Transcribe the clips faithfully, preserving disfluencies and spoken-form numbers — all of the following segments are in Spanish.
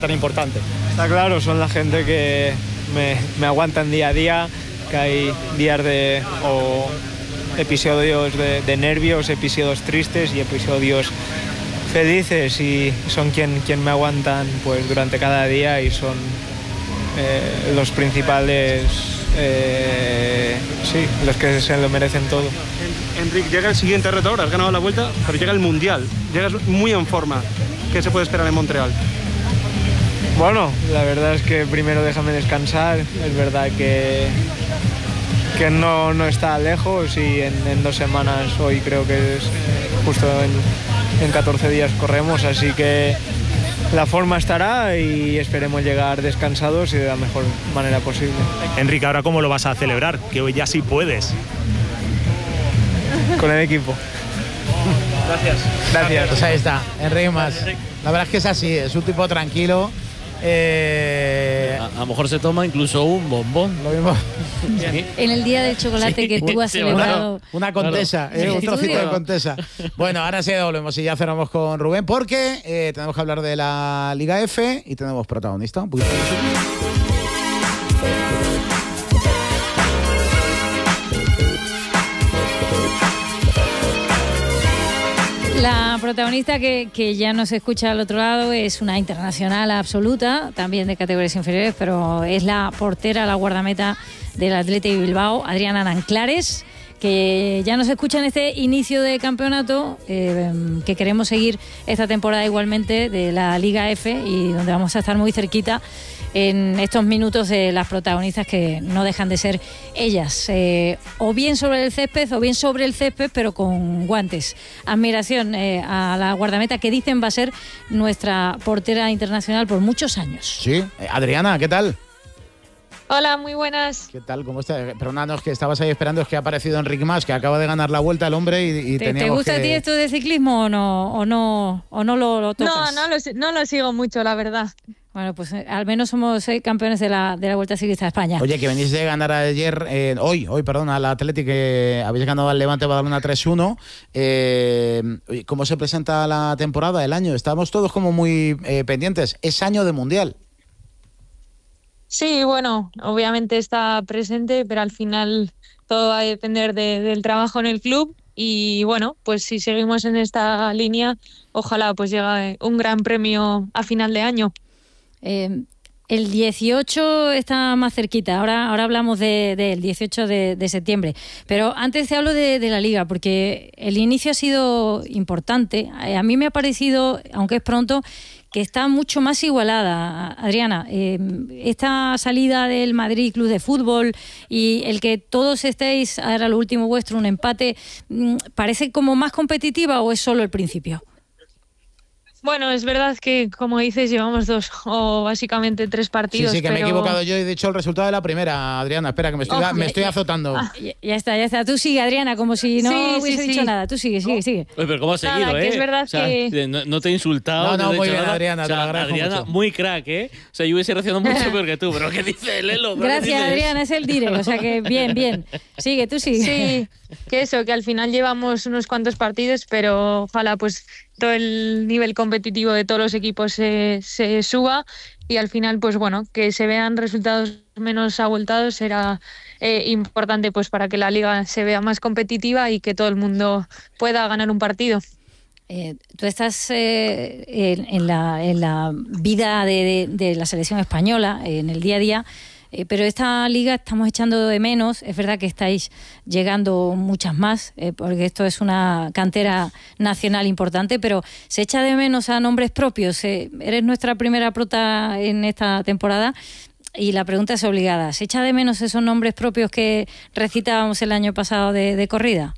tan importante. Está claro, son la gente que me, me aguantan día a día, que hay días de o episodios de, de nervios, episodios tristes y episodios felices, y son quien, quien me aguantan pues durante cada día, y son eh, los principales, eh, sí, los que se lo merecen todo. Enric, llega el siguiente reto ahora, has ganado la Vuelta, pero llega el Mundial, llegas muy en forma. ¿Qué se puede esperar en Montreal? Bueno, la verdad es que primero déjame descansar, es verdad que, que no, no está lejos, y en, en dos semanas, hoy creo que es justo en, en catorce días corremos, así que la forma estará y esperemos llegar descansados y de la mejor manera posible. Enric, ¿ahora cómo lo vas a celebrar? Que hoy ya sí puedes. Con el equipo. Gracias. Gracias. Pues ahí está, Enric Mas. La verdad es que es así, es un tipo tranquilo. Eh... A, a lo mejor se toma incluso un bombón. Lo mismo. Sí. En el día del chocolate sí. que tú has celebrado. Una, una contesa, claro. eh, un trocito de contesa. Bueno, ahora sí volvemos y ya cerramos con Rubén, porque eh, tenemos que hablar de la Liga F y tenemos protagonista. Un poquito de eso. La protagonista que, que ya nos escucha al otro lado es una internacional absoluta, también de categorías inferiores, pero es la portera, la guardameta del Athletic Bilbao, Adriana Nanclares, que ya nos escucha en este inicio de campeonato, eh, que queremos seguir esta temporada igualmente de la Liga F, y donde vamos a estar muy cerquita en estos minutos de las protagonistas, que no dejan de ser ellas, eh, o bien sobre el césped o bien sobre el césped, pero con guantes. Admiración eh, a la guardameta, que dicen va a ser nuestra portera internacional por muchos años. Sí, Adriana, ¿qué tal? Hola, muy buenas. ¿Qué tal? ¿Cómo estás? Perdónanos, que estabas ahí esperando, es que ha aparecido Enric Mas, que acaba de ganar la Vuelta el hombre, y, y ¿Te, teníamos ¿Te gusta que... a ti esto de ciclismo o no, o no, o no lo, lo tocas? No, no lo, no lo sigo mucho, la verdad. Bueno, pues eh, al menos somos eh, campeones de la, de la Vuelta Ciclista de España. Oye, que venís de ganar ayer, eh, hoy, hoy, perdón, al Athletic, que habéis ganado al Levante Badalona tres uno. Eh, ¿Cómo se presenta la temporada, el año? Estamos todos como muy eh, pendientes. Es año de Mundial. Sí, bueno, obviamente está presente, pero al final todo va a depender de, del trabajo en el club, y bueno, pues si seguimos en esta línea, ojalá pues llegue un gran premio a final de año. Eh, el dieciocho está más cerquita, ahora, ahora hablamos del de, de dieciocho de, de septiembre, pero antes te hablo de, de la Liga, porque el inicio ha sido importante. A mí me ha parecido, aunque es pronto, que está mucho más igualada, Adriana. Eh, esta salida del Madrid Club de Fútbol y el que todos estéis, ahora lo último vuestro, un empate, ¿parece como más competitiva o es solo el principio? Bueno, es verdad que, como dices, llevamos dos o básicamente tres partidos. Sí, sí, que pero... me he equivocado yo y he dicho el resultado de la primera, Adriana. Espera, que me estoy, oh, me estoy azotando. Ah, ya, ya está, ya está. Tú sigue, Adriana, como si no sí, hubiese sí, dicho sí. nada. Tú sigue, sigue, sigue. Oye, pero ¿cómo has Nada, seguido, que eh? es verdad o sea, que... no, no te he insultado. No, no, te he muy dicho bien, nada. Adriana, o sea, te lo agradezco Adriana, mucho. muy crack, ¿eh? O sea, yo hubiese reaccionado mucho peor que tú, pero ¿qué dice Lelo? Gracias, Adriana, es el dire. O sea que bien, bien. Sigue, tú sigue. Sí, que eso, que al final llevamos unos cuantos partidos, pero ojalá pues todo el nivel competitivo de todos los equipos se, se suba, y al final pues bueno, que se vean resultados menos abultados será eh, importante pues para que la liga se vea más competitiva y que todo el mundo pueda ganar un partido. Eh, tú estás eh, en, en, la, en la vida de, de, de la selección española, en el día a día, eh, pero esta liga estamos echando de menos. Es verdad que estáis llegando muchas más, eh, porque esto es una cantera nacional importante, pero se echa de menos a nombres propios. Eh, eres nuestra primera prota en esta temporada, y la pregunta es obligada. ¿Se echa de menos esos nombres propios que recitábamos el año pasado de, de corrida?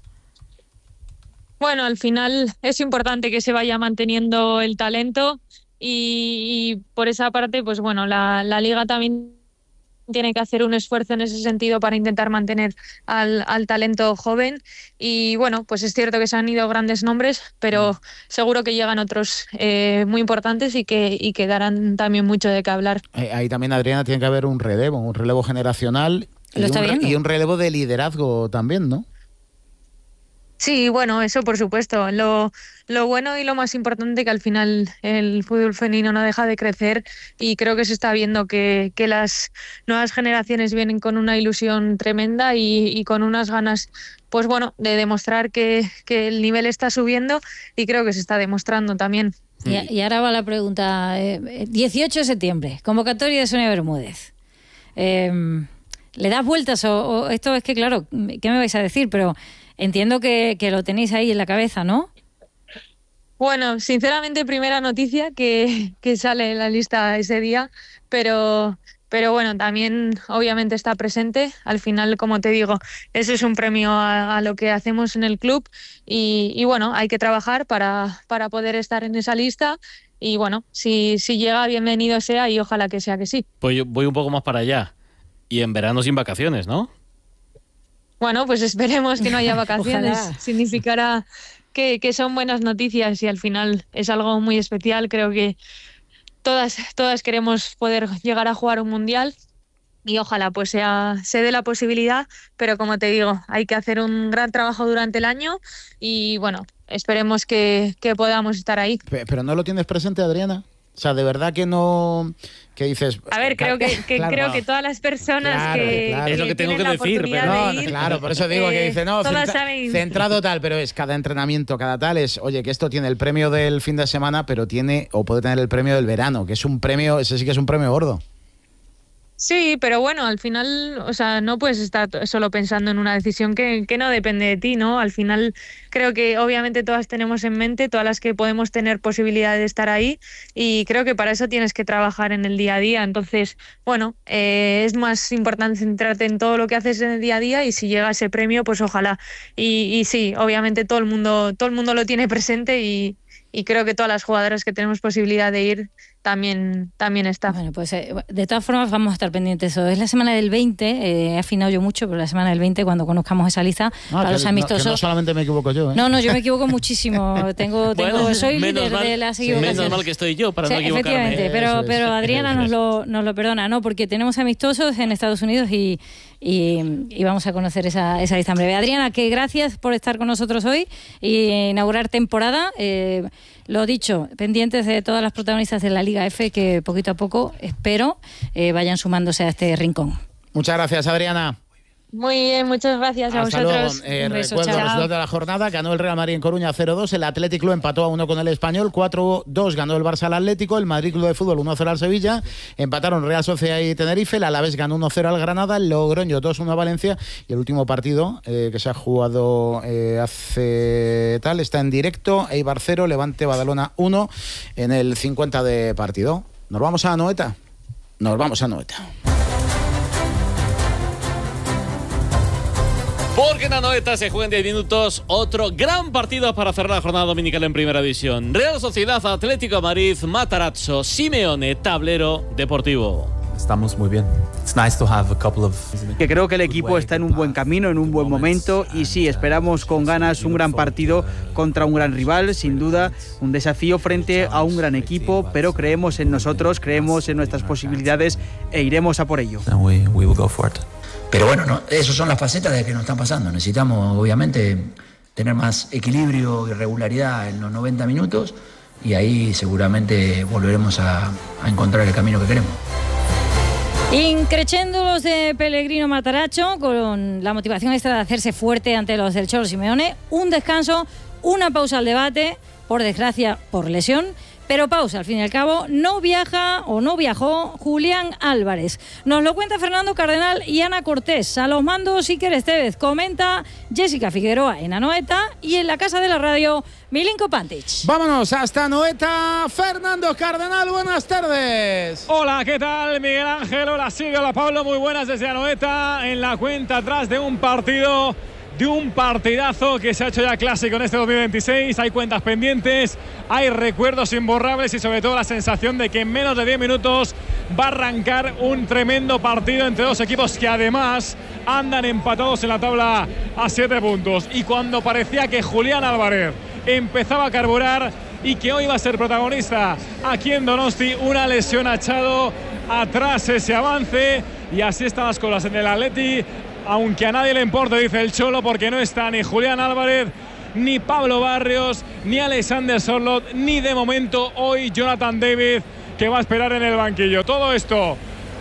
Bueno, al final es importante que se vaya manteniendo el talento, y, y por esa parte, pues bueno, la, la liga también tiene que hacer un esfuerzo en ese sentido para intentar mantener al, al talento joven. Y bueno, pues es cierto que se han ido grandes nombres, pero seguro que llegan otros eh, muy importantes y que, y que darán también mucho de qué hablar. Eh, ahí también, Adriana, tiene que haber un relevo, un relevo generacional y, ¿Lo está un, viendo? y un relevo de liderazgo también, ¿no? Sí, bueno, eso por supuesto. Lo, lo bueno y lo más importante que al final el fútbol femenino no deja de crecer y creo que se está viendo que, que las nuevas generaciones vienen con una ilusión tremenda y, y con unas ganas, pues bueno, de demostrar que, que el nivel está subiendo y creo que se está demostrando también. Y, y ahora va la pregunta. Eh, dieciocho de septiembre, convocatoria de Sonia Bermúdez. Eh, ¿Le das vueltas o, o esto es que, claro, ¿qué me vais a decir? Pero entiendo que, que lo tenéis ahí en la cabeza, ¿no? Bueno, sinceramente, primera noticia que, que sale en la lista ese día, pero, pero bueno, también obviamente está presente. Al final, como te digo, eso es un premio a, a lo que hacemos en el club y, y bueno, hay que trabajar para, para poder estar en esa lista y bueno, si, si llega, bienvenido sea y ojalá que sea que sí. Pues yo voy un poco más para allá. Y en verano sin vacaciones, ¿no? Bueno, pues esperemos que no haya vacaciones. Significará que, que son buenas noticias y al final es algo muy especial. Creo que todas, todas queremos poder llegar a jugar un mundial y ojalá pues sea, se dé la posibilidad, pero como te digo, hay que hacer un gran trabajo durante el año y bueno, esperemos que, que podamos estar ahí. Pero ¿no lo tienes presente, Adriana? O sea, de verdad que no... ¿Qué dices? A ver, creo que, que claro, creo que todas las personas claro, que, claro. que es lo que tengo que decir, pero no, de no, ir, claro, por eso digo eh, que dice, no, todas centra, saben... centrado tal, pero es cada entrenamiento, cada tal, es, oye, que esto tiene el premio del fin de semana, pero tiene, o puede tener el premio del verano, que es un premio, ese sí que es un premio gordo. Sí, pero bueno, al final, o sea, no puedes estar solo pensando en una decisión que, que no depende de ti, ¿no? Al final creo que obviamente todas tenemos en mente, todas las que podemos tener posibilidad de estar ahí y creo que para eso tienes que trabajar en el día a día. Entonces, bueno, eh, es más importante centrarte en todo lo que haces en el día a día y si llega ese premio, pues ojalá. Y, y sí, obviamente todo el mundo, todo el mundo lo tiene presente y, y creo que todas las jugadoras que tenemos posibilidad de ir también, también está. Bueno, pues eh, de todas formas vamos a estar pendientes. Es la semana del veinte, eh, he afinado yo mucho, pero la semana del veinte, cuando conozcamos esa lista, Ah, para que, los amistosos... No, que no solamente me equivoco yo, ¿eh? No, no, yo me equivoco muchísimo. Tengo, tengo, Bueno, soy menos líder mal, de las sí, equivocaciones. menos mal que estoy yo para Sí, no equivocarme. efectivamente, pero, Eso es. pero Adriana nos lo, nos lo perdona, ¿no? Porque tenemos amistosos en Estados Unidos y, y, y vamos a conocer esa, esa lista en breve. Adriana, que gracias por estar con nosotros hoy y inaugurar temporada. Eh, Lo dicho, pendientes de todas las protagonistas de la Liga F que poquito a poco, espero, eh, vayan sumándose a este rincón. Muchas gracias, Adriana. Muy bien, muchas gracias a Hasta vosotros. luego. Eh, Un beso, recuerdo chao. los resultados de la jornada. Ganó el Real Madrid en Coruña cero dos. El Athletic lo empató a uno con el Español. cuatro dos ganó el Barça al Atlético. El Madrid Club de Fútbol uno cero al Sevilla. Empataron Real Sociedad y Tenerife. El Alavés ganó uno cero al Granada. El Logroño dos uno a Valencia. Y el último partido eh, que se ha jugado eh, hace tal está en directo. Eibar cero, Levante Badalona uno en el cincuenta de partido. ¿Nos vamos a Anoeta? Nos vamos a Anoeta. Porque en Anoeta se juega en diez minutos otro gran partido para cerrar la jornada dominical en Primera División. Real Sociedad, Atlético de Madrid, Matarazzo, Simeone, Tablero Deportivo. Estamos muy bien. It's nice to have a couple of... Que creo que el equipo está en un buen camino, en un buen momento y sí, esperamos con ganas un gran partido contra un gran rival, sin duda, un desafío frente a un gran equipo, pero creemos en nosotros, creemos en nuestras posibilidades e iremos a por ello. And we, we will go for it. Pero bueno, no, esas son las facetas de que nos están pasando. Necesitamos, obviamente, tener más equilibrio y regularidad en los noventa minutos y ahí seguramente volveremos a, a encontrar el camino que queremos. Increchendo los de Pellegrino Matarazzo con la motivación extra de hacerse fuerte ante los del Cholo Simeone. Un descanso, una pausa al debate, por desgracia por lesión. Pero pausa, al fin y al cabo, no viaja o no viajó Julián Álvarez. Nos lo cuenta Fernando Cardenal y Ana Cortés. A los mandos, Iker Estevez. Comenta Jessica Figueroa en Anoeta y en la casa de la radio, Milinko Pantic. Vámonos hasta Anoeta. Fernando Cardenal, buenas tardes. Hola, ¿qué tal? Miguel Ángel, hola Silvia, hola Pablo, muy buenas desde Anoeta. En la cuenta atrás de un partido... de un partidazo que se ha hecho ya clásico en este dos mil veintiséis. Hay cuentas pendientes, hay recuerdos imborrables y sobre todo la sensación de que en menos de diez minutos va a arrancar un tremendo partido entre dos equipos que además andan empatados en la tabla a siete puntos. Y cuando parecía que Julián Álvarez empezaba a carburar y que hoy va a ser protagonista aquí en Donosti, una lesión ha echado atrás ese avance y así están las cosas en el Atleti. Aunque a nadie le importa, dice el Cholo, porque no está ni Julián Álvarez ni Pablo Barrios, ni Alexander Sorloth, ni de momento hoy Jonathan David, que va a esperar en el banquillo. Todo esto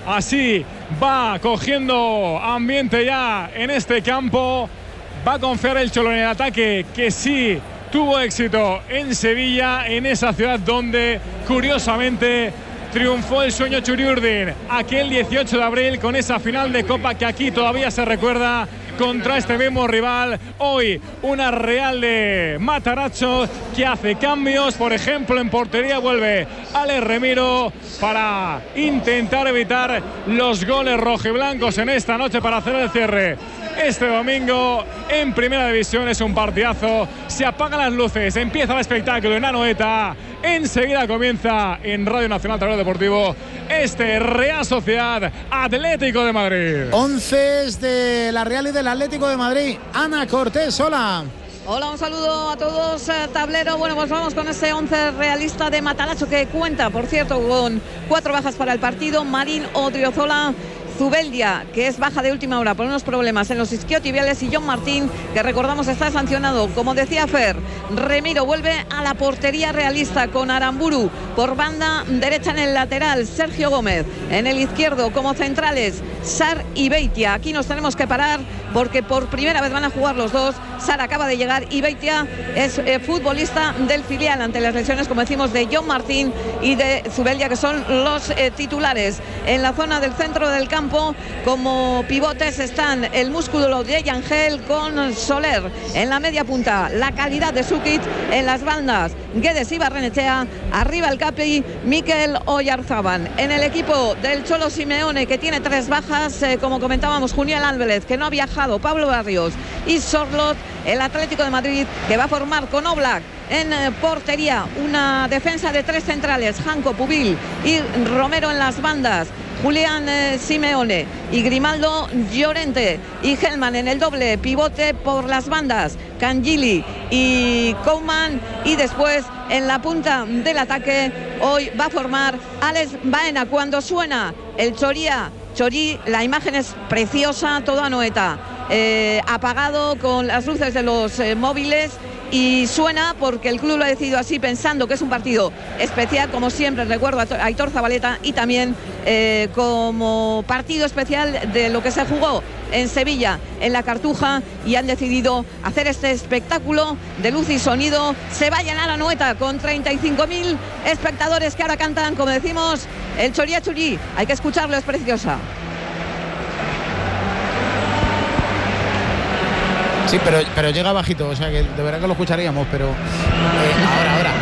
así va cogiendo ambiente ya en este campo. Va a confiar el Cholo en el ataque, que sí tuvo éxito en Sevilla, en esa ciudad donde curiosamente triunfó el sueño Churiurdin aquel dieciocho de abril con esa final de Copa que aquí todavía se recuerda contra este mismo rival. Hoy una Real de Matarazzo que hace cambios, por ejemplo en portería vuelve Alex Remiro para intentar evitar los goles rojiblancos en esta noche para hacer el cierre. Este domingo en Primera División es un partidazo, se apagan las luces, empieza el espectáculo en Anoeta, enseguida comienza en Radio Nacional Tablero Deportivo este Real Sociedad Atlético de Madrid. Once de la Real y del Atlético de Madrid. Ana Cortés, hola. Hola, un saludo a todos, eh, tablero. Bueno, pues vamos con ese once realista de Matarazzo que cuenta, por cierto, con cuatro bajas para el partido. Marín Odriozola, Zubeldia, que es baja de última hora por unos problemas en los isquiotibiales, y John Martín, que recordamos está sancionado. Como decía Fer, Remiro vuelve a la portería realista con Aramburu por banda derecha en el lateral, Sergio Gómez en el izquierdo como centrales, Sar y Beitia. Aquí nos tenemos que parar porque por primera vez van a jugar los dos. Sar acaba de llegar y Beitia es eh, futbolista del filial ante las lesiones, como decimos, de John Martín y de Zubeldia, que son los eh, titulares. En la zona del centro del campo como pivotes están el músculo de Yangel con Soler en la media punta, la calidad de Sukic en las bandas, Guedes y Barrenechea, arriba el Capi, Mikel Oyarzábal. En el equipo del Cholo Simeone, que tiene tres bajas, eh, como comentábamos, Juniel Álvarez, que no ha viajado, Pablo Barrios y Sorloth. El Atlético de Madrid, que va a formar con Oblak en eh, portería, una defensa de tres centrales, Janko, Pubil y Romero en las bandas, Julián eh, Simeone y Grimaldo Llorente, y Hellman en el doble pivote por las bandas, Cangili y Koeman, y después en la punta del ataque hoy va a formar Alex Baena. Cuando suena el Choría, Chorí, la imagen es preciosa, todo Anoeta eh, apagado con las luces de los eh, móviles, y suena porque el club lo ha decidido así, pensando que es un partido especial, como siempre. Recuerdo a Aitor Zabaleta, y también eh, como partido especial de lo que se jugó en Sevilla, en la Cartuja, y han decidido hacer este espectáculo de luz y sonido. Se va a llenar Anoeta con treinta y cinco mil espectadores que ahora cantan, como decimos, el Choría Churí. Hay que escucharlo, es preciosa. Sí, pero, pero llega bajito, o sea que de verdad que lo escucharíamos, pero eh, ahora, ahora.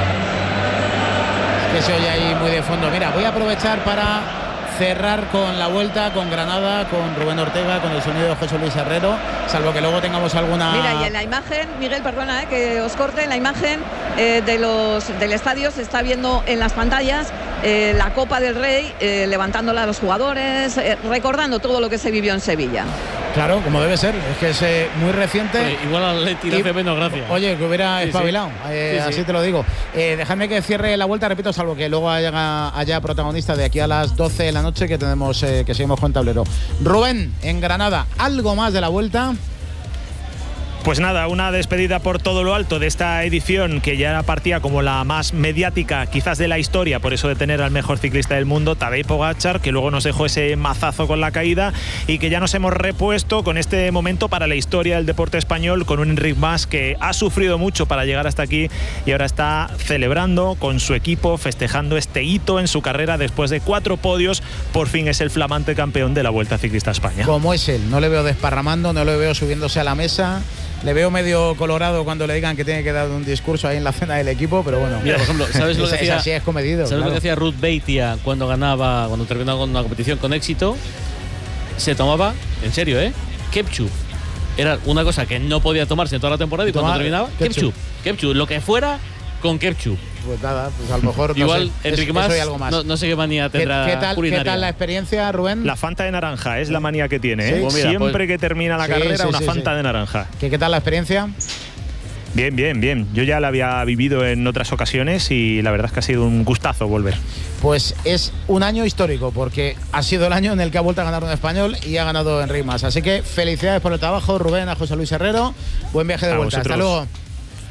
Es que se oye ahí muy de fondo. Mira, voy a aprovechar para cerrar con la vuelta, con Granada, con Rubén Ortega, con el sonido de José Luis Herrero, salvo que luego tengamos alguna... Mira, y en la imagen, Miguel, perdona eh, que os corte, en la imagen eh, de los, del estadio se está viendo en las pantallas eh, la Copa del Rey, eh, levantándola a los jugadores, eh, recordando todo lo que se vivió en Sevilla. Claro, como debe ser, es que es eh, muy reciente. Oye, igual al Leti le hace menos gracia. Oye, que hubiera sí, espabilado, sí. Eh, Sí, así sí. te lo digo. Eh, dejadme que cierre la vuelta, repito, salvo que luego haya, haya protagonista de aquí a las doce de la noche, que tenemos eh, que seguimos con tablero. Rubén, en Granada, ¿algo más de la vuelta? Pues nada, una despedida por todo lo alto de esta edición, que ya partía como la más mediática quizás de la historia, por eso de tener al mejor ciclista del mundo, Tadej Pogačar, que luego nos dejó ese mazazo con la caída, y que ya nos hemos repuesto con este momento para la historia del deporte español, con un Enric Mas que ha sufrido mucho para llegar hasta aquí y ahora está celebrando con su equipo, festejando este hito en su carrera después de cuatro podios. Por fin es el flamante campeón de la Vuelta Ciclista a España. Como es él, no le veo desparramando, no le veo subiéndose a la mesa. Le veo medio colorado cuando le digan que tiene que dar un discurso ahí en la cena del equipo, pero bueno. Mira, por ejemplo, ¿sabes lo que hacía? Es así, es comedido. ¿Sabes claro. lo que hacía Ruth Beitia cuando ganaba, cuando terminaba con una competición con éxito? Se tomaba, en serio, ¿eh? Ketchup. Era una cosa que no podía tomarse en toda la temporada, y cuando Tomar terminaba, ketchup. ketchup. Ketchup, lo que fuera con ketchup. Pues nada, pues a lo mejor igual no sé, Enrique es, Mas, algo más. No, no sé qué manía tendrá. ¿Qué, qué, tal, culinaria. ¿Qué tal la experiencia, Rubén? La Fanta de naranja es la manía que tiene, Sí. ¿eh? Pues mira, Siempre pues- que termina la Sí, carrera, sí, una sí, Fanta sí. de naranja. ¿Qué, ¿Qué tal la experiencia? Bien, bien, bien. Yo ya la había vivido en otras ocasiones y la verdad es que ha sido un gustazo volver. Pues es un año histórico, porque ha sido el año en el que ha vuelto a ganar un español y ha ganado Enric Mas. Así que felicidades por el trabajo, Rubén, a José Luis Herrero. Buen viaje de A vuelta. vosotros. Hasta luego.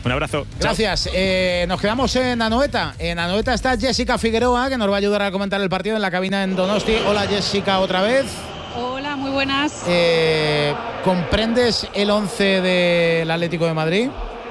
Un abrazo. Gracias. Eh, nos quedamos en Anoeta. En Anoeta está Jessica Figueroa, que nos va a ayudar a comentar el partido en la cabina en Donosti. Hola, Jessica, otra vez. Hola, muy buenas. Eh, ¿Comprendes el once del Atlético de Madrid?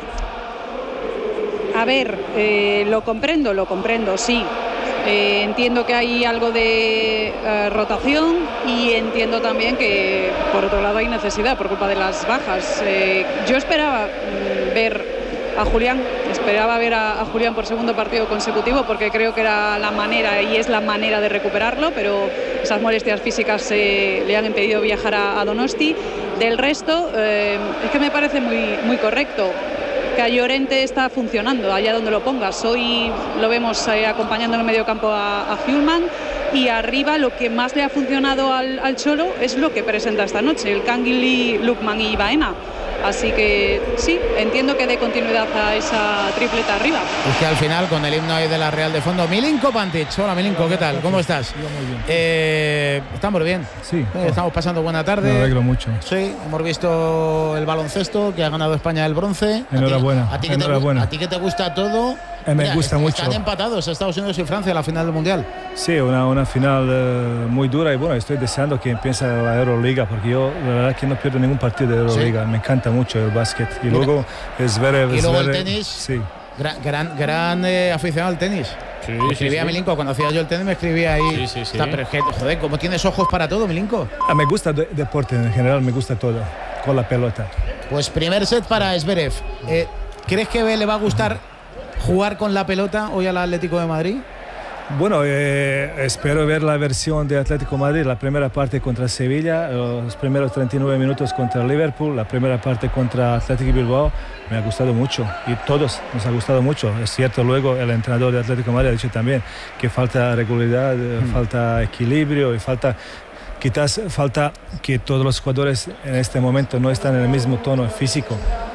A ver, eh, lo comprendo, lo comprendo, sí. Eh, entiendo que hay algo de eh, rotación y entiendo también que, por otro lado, hay necesidad por culpa de las bajas. Eh, yo esperaba mm, ver a Julián, esperaba ver a, a Julián por segundo partido consecutivo porque creo que era la manera y es la manera de recuperarlo, pero esas molestias físicas eh, le han impedido viajar a, a Donosti. Del resto, eh, es que me parece muy, muy correcto. Que a Llorente está funcionando allá donde lo pongas. Hoy lo vemos eh, acompañando en el medio campo a, a Hjulmand, y arriba lo que más le ha funcionado al, al Cholo es lo que presenta esta noche, el Canguilí, Lookman y Baena. Así que sí, entiendo que dé continuidad a esa tripleta arriba. Es que al final, con el himno ahí de la Real de fondo, Milinko Pantic. Hola Milinko, ¿qué tal? ¿Cómo estás? Muy bien. Eh, estamos bien. Sí. Eh, estamos pasando buena tarde. Me alegro mucho. Sí, hemos visto el baloncesto, que ha ganado España el bronce. Enhorabuena. A ti, a ti que enhorabuena. Te, a ti que te gusta todo. Eh, me Mira, gusta est- mucho. Están empatados Estados Unidos y Francia a la final del Mundial. Sí, una, una final eh, muy dura y bueno, estoy deseando que empiece la Euroliga porque yo la verdad que no pierdo ningún partido de Euroliga. Sí. Me encanta mucho el básquet. Y Mira. luego es ver... Y luego el ver- tenis. Sí. Gran, gran, gran eh, aficionado al tenis. Sí, Me escribía sí, sí. Milinko, cuando hacía yo el tenis me escribía ahí. Sí, sí, sí. Está, pero es que, joder, ¿cómo tienes ojos para todo, Milinko? Ah, me gusta el deporte en general, me gusta todo, con la pelota. Pues primer set para Zverev. Eh, ¿Crees que le va a gustar jugar con la pelota hoy al Atlético de Madrid? Bueno, eh, espero ver la versión de Atlético de Madrid, la primera parte contra Sevilla, los primeros treinta y nueve minutos contra Liverpool, la primera parte contra Atlético Bilbao. Me ha gustado mucho y todos nos ha gustado mucho. Es cierto, luego el entrenador de Atlético de Madrid ha dicho también que falta regularidad, mm. falta equilibrio y falta... Quizás falta que todos los jugadores en este momento no están en el mismo tono físico,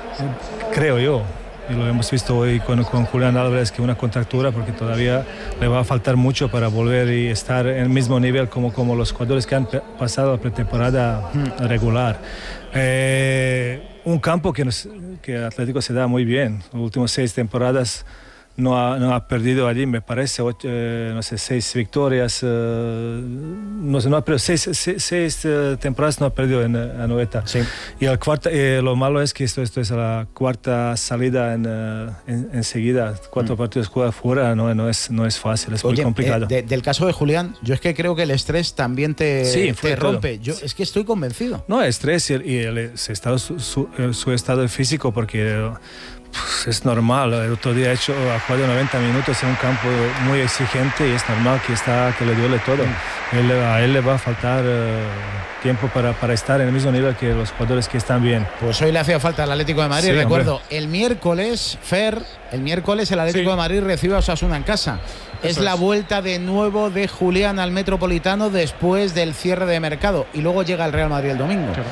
creo yo. Y lo hemos visto hoy con, con Julián Álvarez, que una contractura, porque todavía le va a faltar mucho para volver y estar en el mismo nivel como, como los jugadores que han pasado la pretemporada regular. Eh, un campo que, nos, que Atlético se da muy bien. Las últimas seis temporadas no ha, no ha perdido allí, me parece, ocho, eh, no sé, seis victorias, eh, no sé, no ha perdido, seis, seis, seis eh, temporadas no ha perdido en Anoeta. Sí. Y el cuarta, eh, lo malo es que esto, esto es la cuarta salida en, uh, en, enseguida, cuatro mm. partidos juega fuera, no, no, es, no es fácil, es Oye, muy complicado. Eh, de, del caso de Julián, yo es que creo que el estrés también te, sí, te rompe. Yo es que estoy convencido. No, estrés y, el, y el, su, estado, su, su, su estado físico, porque... Pues es normal, el otro día he hecho a jugado noventa minutos en un campo muy exigente y es normal que, está, que le duele todo. Mm. Él, a él le va a faltar uh, tiempo para, para estar en el mismo nivel que los jugadores que están bien. Pues hoy le hacía falta al Atlético de Madrid. Sí, recuerdo, hombre. el miércoles, Fer, el miércoles el Atlético sí. de Madrid recibe a Osasuna en casa. Eso es, es la vuelta de nuevo de Julián al Metropolitano después del cierre de mercado y luego llega el Real Madrid el domingo. Claro.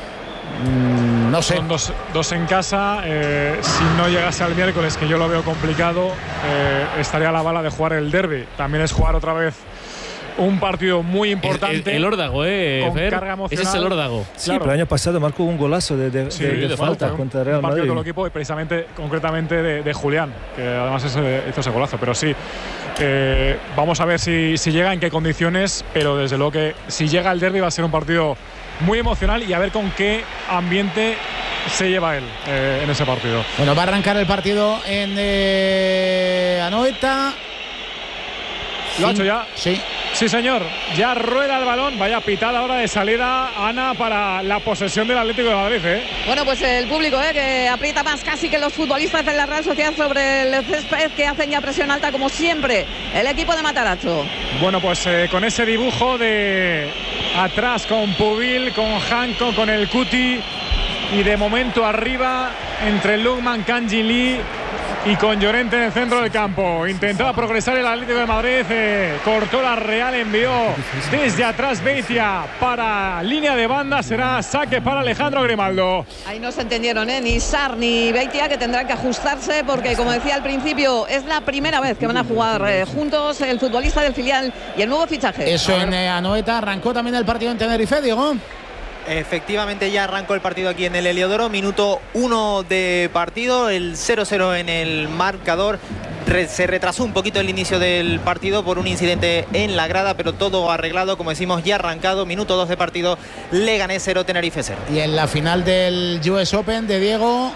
Mm, no sé. Son dos, dos en casa. Eh, si no llegase al miércoles, que yo lo veo complicado, eh, estaría a la bala de jugar el derbi. También es jugar otra vez un partido muy importante. El, el, el órdago, ¿eh? Con Fer? carga emocional. Ese es el órdago. Sí, claro. Pero el año pasado marcó un golazo de, de, sí, de, de, de falta falta contra Real un partido Madrid. Con el equipo y precisamente, concretamente de, de Julián, que además ese, hizo ese golazo. Pero sí, eh, vamos a ver si, si llega, en qué condiciones. Pero desde luego que si llega el derbi va a ser un partido muy emocional y a ver con qué ambiente se lleva él eh, en ese partido. Bueno, va a arrancar el partido en eh, Anoeta. ¿Lo ha hecho ya? Sí. Sí, señor. Ya rueda el balón. Vaya pitada ahora de salida, Ana, para la posesión del Atlético de Madrid, ¿eh? Bueno, pues el público, ¿eh? Que aprieta más casi que los futbolistas de la Real Sociedad sobre el césped, que hacen ya presión alta como siempre el equipo de Matarazzo. Bueno, pues eh, con ese dibujo de atrás con Pubil, con Hanco, con el Cuti y de momento arriba entre Lukman, Kanji Lee y con Llorente en el centro del campo. Intentaba progresar el Atlético de Madrid, eh, cortó la Real, envió desde atrás Beitia para línea de banda, será saque para Alejandro Grimaldo. Ahí no se entendieron, ¿eh? Ni Sar ni Beitia, que tendrán que ajustarse porque, como decía al principio, es la primera vez que van a jugar eh, juntos el futbolista del filial y el nuevo fichaje. Eso en eh, Anoeta. Arrancó también el partido en Tenerife, Diego. Efectivamente ya arrancó el partido aquí en el Heliodoro, minuto uno de partido, el cero cero en el marcador. Re se retrasó un poquito el inicio del partido por un incidente en la grada, pero todo arreglado, como decimos, ya arrancado, minuto dos de partido, Leganés cero, Tenerife cero. Y en la final del U S Open de Diego,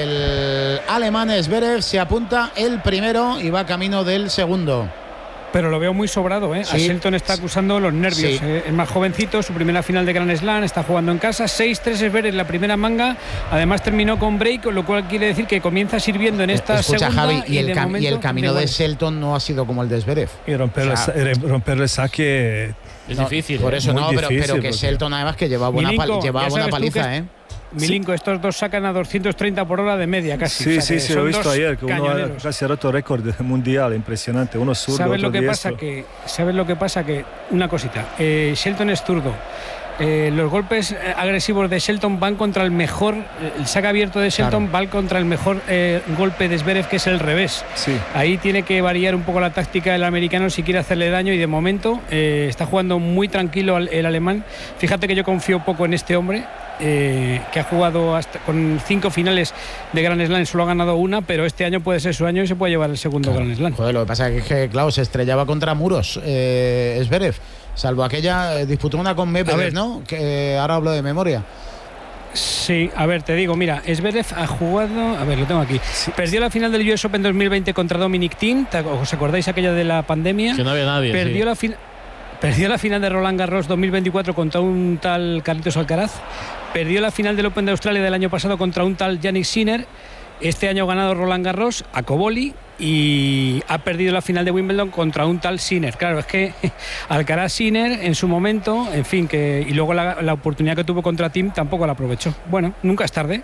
el alemán Zverev se apunta el primero y va camino del segundo. Pero lo veo muy sobrado, ¿eh? Sí. A Shelton está acusando los nervios. Sí. ¿eh? Es más jovencito, su primera final de Grand Slam, está jugando en casa. seis tres Zverev en la primera manga. Además terminó con break, lo cual quiere decir que comienza sirviendo en esta Escucha, segunda. Javi, y, y, el, cam y el camino de, de Shelton no ha sido como el de Zverev. Y romper, o sea, el, romper el saque es no, difícil. Por eso ¿eh? no, pero, difícil, pero que porque... Shelton además que lleva buena, Milinko, pal lleva buena paliza, ¿eh? Milinko, sí. Estos dos sacan a doscientos treinta por hora de media casi. Sí, o sea, sí, sí, lo he visto ayer, que cañoneros. uno ha casi roto récord mundial, impresionante. Uno zurdo, ¿Sabes otro lo que diestro. pasa? Que, ¿Sabes lo que pasa? Que, una cosita, eh, Shelton es zurdo. Eh, los golpes agresivos de Shelton van contra el mejor, el saque abierto de Shelton claro. va contra el mejor eh, golpe de Zverev, que es el revés. Sí. Ahí tiene que variar un poco la táctica del americano si quiere hacerle daño, y de momento eh, está jugando muy tranquilo el, el alemán. Fíjate que yo confío poco en este hombre. Eh, que ha jugado hasta con cinco finales de Grand Slam, solo ha ganado una, pero este año puede ser su año y se puede llevar el segundo claro. Grand Slam. Joder, lo que pasa es que, claro, se estrellaba contra muros eh, Zverev, salvo aquella, eh, disputó una con Medvedev, ¿no? Que eh, ahora hablo de memoria. Sí, a ver, te digo, mira, Zverev ha jugado, a ver, lo tengo aquí. Sí. Perdió la final del U S Open dos mil veinte contra Dominic Thiem, ¿os acordáis aquella de la pandemia? Que no había nadie. Perdió sí. la final. Perdió la final de Roland Garros dos mil veinticuatro contra un tal Carlitos Alcaraz. Perdió la final del Open de Australia del año pasado contra un tal Jannik Sinner. Este año ha ganado Roland Garros a Koboli y ha perdido la final de Wimbledon contra un tal Sinner. Claro, es que Alcaraz, Sinner en su momento, en fin, que y luego la, la oportunidad que tuvo contra Thiem tampoco la aprovechó. Bueno, nunca es tarde.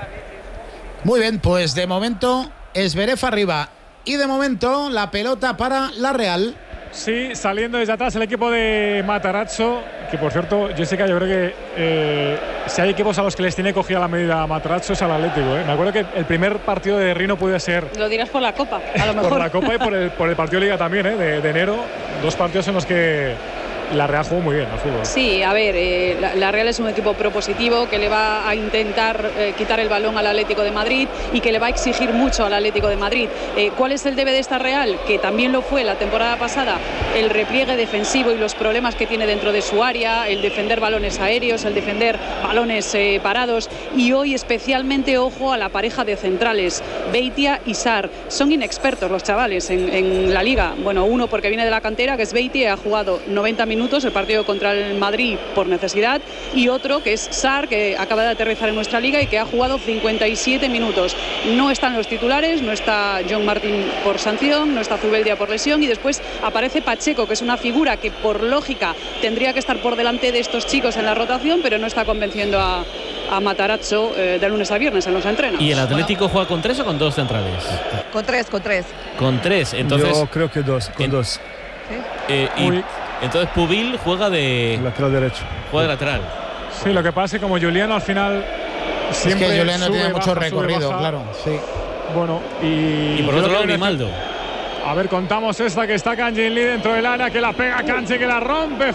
Muy bien, pues de momento Zverev arriba y de momento la pelota para la Real. Sí, saliendo desde atrás el equipo de Matarazzo, que por cierto, Jessica, yo creo que eh, si hay equipos a los que les tiene cogida la medida Matarazzo es al Atlético. ¿eh? Me acuerdo que el primer partido de Rino puede ser... Lo dirás por la Copa, a lo mejor. Por la Copa y por el, por el partido de Liga también, ¿eh? de, de enero. Dos partidos en los que la Real jugó muy bien al fútbol. Sí, a ver, eh, la, la Real es un equipo propositivo que le va a intentar eh, quitar el balón al Atlético de Madrid y que le va a exigir mucho al Atlético de Madrid. Eh, ¿Cuál es el debe de esta Real? Que también lo fue la temporada pasada, el repliegue defensivo y los problemas que tiene dentro de su área, el defender balones aéreos, el defender balones eh, parados, y hoy especialmente ojo a la pareja de centrales, Beitia y Sarr. Son inexpertos los chavales en, en la Liga. Bueno, uno porque viene de la cantera, que es Beitia, ha jugado noventa minutos el partido contra el Madrid por necesidad, y otro que es Sarr, que acaba de aterrizar en nuestra liga y que ha jugado cincuenta y siete minutos. No están los titulares, no está John Martin por sanción, no está Zubeldia por lesión, y después aparece Pacheco, que es una figura que por lógica tendría que estar por delante de estos chicos en la rotación, pero no está convenciendo a, a Matarazzo eh, de lunes a viernes en los entrenos. ¿Y el Atlético juega con tres o con dos centrales? Con tres, con tres. Con tres, entonces... Yo creo que dos, con en, dos. ¿Sí? Eh, y, entonces Pubil juega de... lateral derecho. Juega de lateral. Sí, lo que pasa es que como Juliano al final siempre es que Juliano sube, tiene mucho baja, recorrido, sube, baja. claro, sí. Bueno, y... Y por otro lado, Grimaldo. A ver, contamos esta que está Kangin Lee dentro del área, que la pega Kanji, que la rompe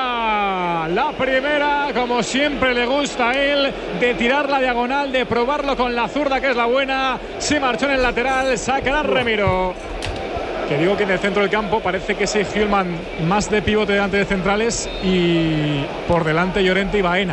fuera. La primera, como siempre le gusta a él, de tirar la diagonal, de probarlo con la zurda, que es la buena. Se marchó en el lateral, sacará Remiro. Que digo que en el centro del campo parece que ese Hjulman más de pivote delante de centrales y por delante Llorente y Baena.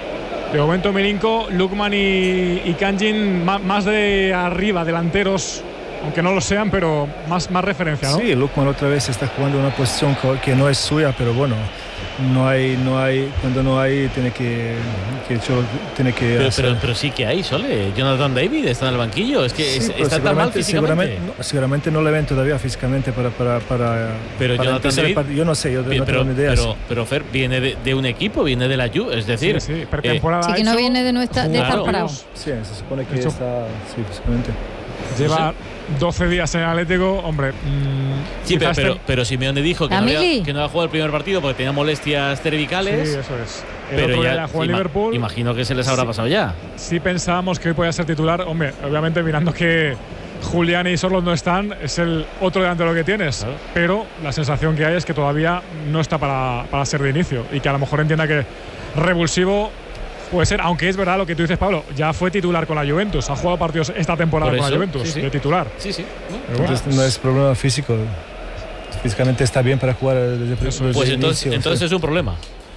De momento Milinko, Lukman y, y Kangin más de arriba, delanteros, aunque no lo sean, pero más, más referencia, ¿no? Sí, Lukman otra vez está jugando una posición que no es suya, pero bueno, no hay, no hay, cuando no hay tiene que, que hecho, tiene que pero, pero, pero sí que hay, Sole. Jonathan David está en el banquillo, es que sí, es, está tan mal físicamente. Seguramente no, seguramente no le ven todavía físicamente para para para. Pero para Jonathan David, el yo no sé, yo pero, no tengo ni idea. Pero, pero Fer viene de, de un equipo, viene de la Juve, es decir, sí, sí, pretemporada. Eh, sí que no viene de nuestra de estar parado. Sí, se supone que está, sí, físicamente. Lleva doce días en el Atlético, hombre. Mmm, sí, pero, pero, pero Simeone dijo que no, había, que no había jugado el primer partido porque tenía molestias cervicales. Sí, eso es. El pero otro ya día jugó en Liverpool. Imagino que se les habrá sí, pasado ya. Sí pensábamos que hoy podía ser titular. Hombre, obviamente mirando que Julián y Sorloth no están, es el otro delantero que tienes. Claro. Pero la sensación que hay es que todavía no está para, para ser de inicio y que a lo mejor entienda que revulsivo Puede ser, aunque es verdad lo que tú dices, Pablo, ya fue titular con la Juventus, ha jugado partidos esta temporada con la Juventus, sí, sí. de titular. Sí, sí. Entonces no es problema físico. Físicamente está bien para jugar desde, desde Pues el entonces, inicio, entonces sí. es un problema.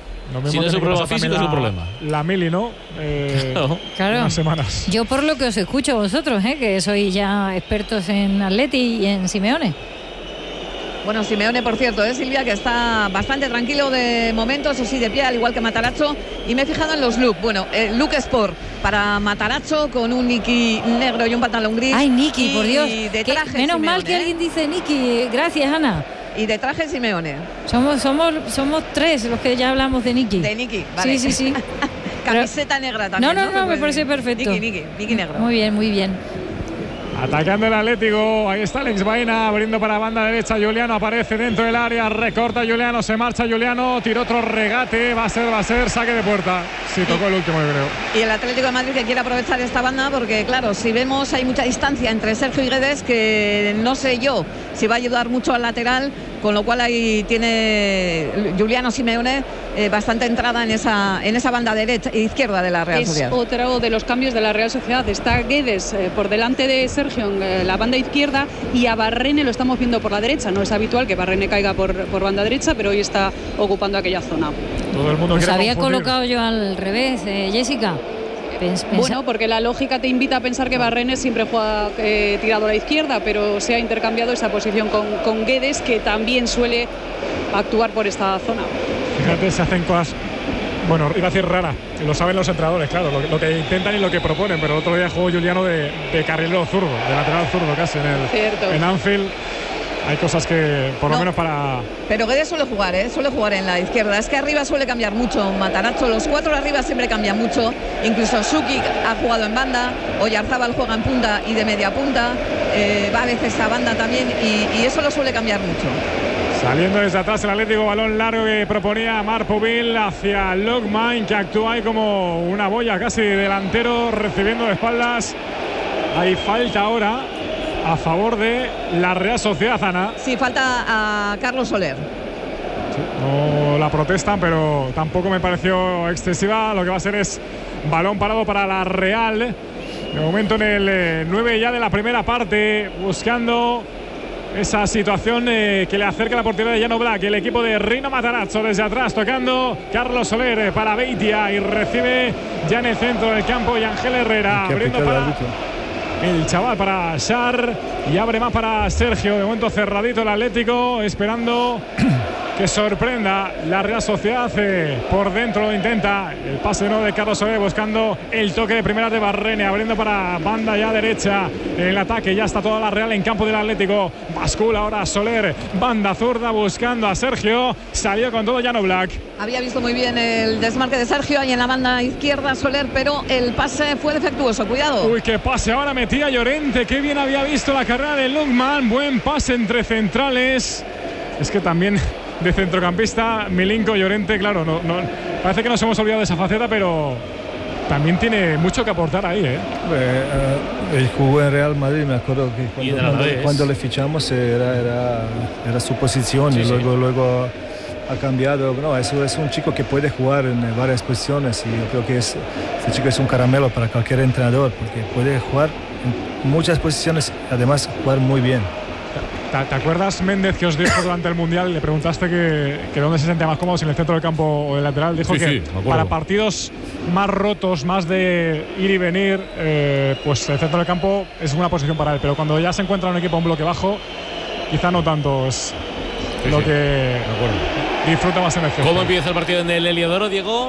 Si no es un problema físico, la, es un problema. La Mili, ¿no? Eh, claro. claro. Unas semanas. Yo por lo que os escucho a vosotros, ¿eh? que sois ya expertos en Atleti y en Simeone. Bueno, Simeone, por cierto, ¿eh, Silvia? Que está bastante tranquilo de momento, eso sí, de pie, al igual que Matarazzo. Y me he fijado en los look. Bueno, eh, look sport para Matarazzo con un Niki negro y un pantalón gris. Ay, Niki, por Dios. Y de que, traje menos Simeone, mal que ¿eh? alguien dice Niki. Gracias, Ana. Y de traje Simeone. Somos, somos, somos tres los que ya hablamos de Niki. De Niki, vale. Sí, sí, sí. Camiseta negra también. No, no, no, no me parece perfecto. Niki, Niki, Niki negro. Muy bien, muy bien. Atacando el Atlético, ahí está Alex Baena, abriendo para banda derecha, Juliano aparece dentro del área, recorta Juliano, se marcha Juliano, tira otro regate, va a ser, va a ser, saque de puerta. Sí, tocó el último, yo creo. Y el Atlético de Madrid que quiere aprovechar esta banda porque, claro, si vemos hay mucha distancia entre Sergio y Guedes que no sé yo si va a ayudar mucho al lateral, con lo cual ahí tiene Juliano Simeone eh, bastante entrada en esa, en esa banda derecha e izquierda de la Real es Sociedad. Otro de los cambios de la Real Sociedad. Está Guedes eh, por delante de Sergio en eh, la banda izquierda y a Barrene lo estamos viendo por la derecha. No es habitual que Barrene caiga por, por banda derecha, pero hoy está ocupando aquella zona. Todo el mundo Os quiere había confundir. colocado yo al revés, eh, Jessica. Pens, pensa... Bueno, porque la lógica te invita a pensar que Barrene siempre juega eh, tirado a la izquierda, pero se ha intercambiado esa posición con, con Guedes, que también suele actuar por esta zona. Fíjate, se hacen cosas, bueno, iba a decir rara, lo saben los entrenadores, claro, lo, lo que intentan y lo que proponen, pero el otro día jugó Juliano de, de carrilero zurdo, de lateral zurdo casi en, el, Cierto. en Anfield. Hay cosas que, por lo No. menos para... Pero Guedes suele jugar, ¿eh? Suele jugar en la izquierda. Es que arriba suele cambiar mucho Matarazzo. Los cuatro de arriba siempre cambian mucho. Incluso Sukic ha jugado en banda. Oyarzábal juega en punta y de media punta. Eh, va a veces a banda también y, y eso lo suele cambiar mucho. Saliendo desde atrás el Atlético, balón largo que proponía Marc Pubil hacia Logman, que actúa ahí como una boya casi delantero, recibiendo de espaldas. Hay falta ahora a favor de la Real Sociedad, Ana. Sí, falta a Carlos Soler. Sí, no la protestan, pero tampoco me pareció excesiva. Lo que va a ser es balón parado para la Real. De momento en el eh, nueve ya de la primera parte, buscando esa situación eh, que le acerca la portería de Jan Oblak. El equipo de Rino Matarazzo desde atrás, tocando Carlos Soler eh, para Beitia y recibe ya en el centro del campo y Ángel Herrera, abriendo para el chaval para Shar y abre más para Sergio. De momento cerradito el Atlético, esperando que sorprenda la Real Sociedad. Eh, por dentro lo intenta. El pase no de Carlos Soler, buscando el toque de primera de Barrene, abriendo para banda ya derecha. El ataque ya está toda la Real en campo del Atlético. Bascula ahora Soler, banda zurda buscando a Sergio. Salió con todo Jan Oblak. Había visto muy bien el desmarque de Sergio ahí en la banda izquierda Soler, pero el pase fue defectuoso. Cuidado. Uy, qué pase ahora metía Llorente. Qué bien había visto la carrera de Lugman. Buen pase entre centrales. Es que también de centrocampista Milinko Llorente, claro, no, no, parece que nos hemos olvidado de esa faceta, pero también tiene mucho que aportar ahí, ¿eh? Eh, eh, él jugó en Real Madrid, me acuerdo que cuando, cuando, cuando le fichamos era, era, era su posición sí, y luego, sí. luego ha cambiado. No, es, es un chico que puede jugar en varias posiciones y yo creo que es, este chico es un caramelo para cualquier entrenador porque puede jugar en muchas posiciones, además jugar muy bien. ¿Te, ¿Te acuerdas, Méndez, que os dijo durante el Mundial? Le preguntaste que, que dónde se sentía más cómodo, si en el centro del campo o el lateral. Dijo sí, que sí, para partidos más rotos, más de ir y venir, eh, pues el centro del campo es una posición para él. Pero cuando ya se encuentra un equipo a un bloque bajo, quizá no tanto es sí, lo sí, que disfruta más en el centro. ¿Cómo empieza el partido en el Heliodoro, Diego?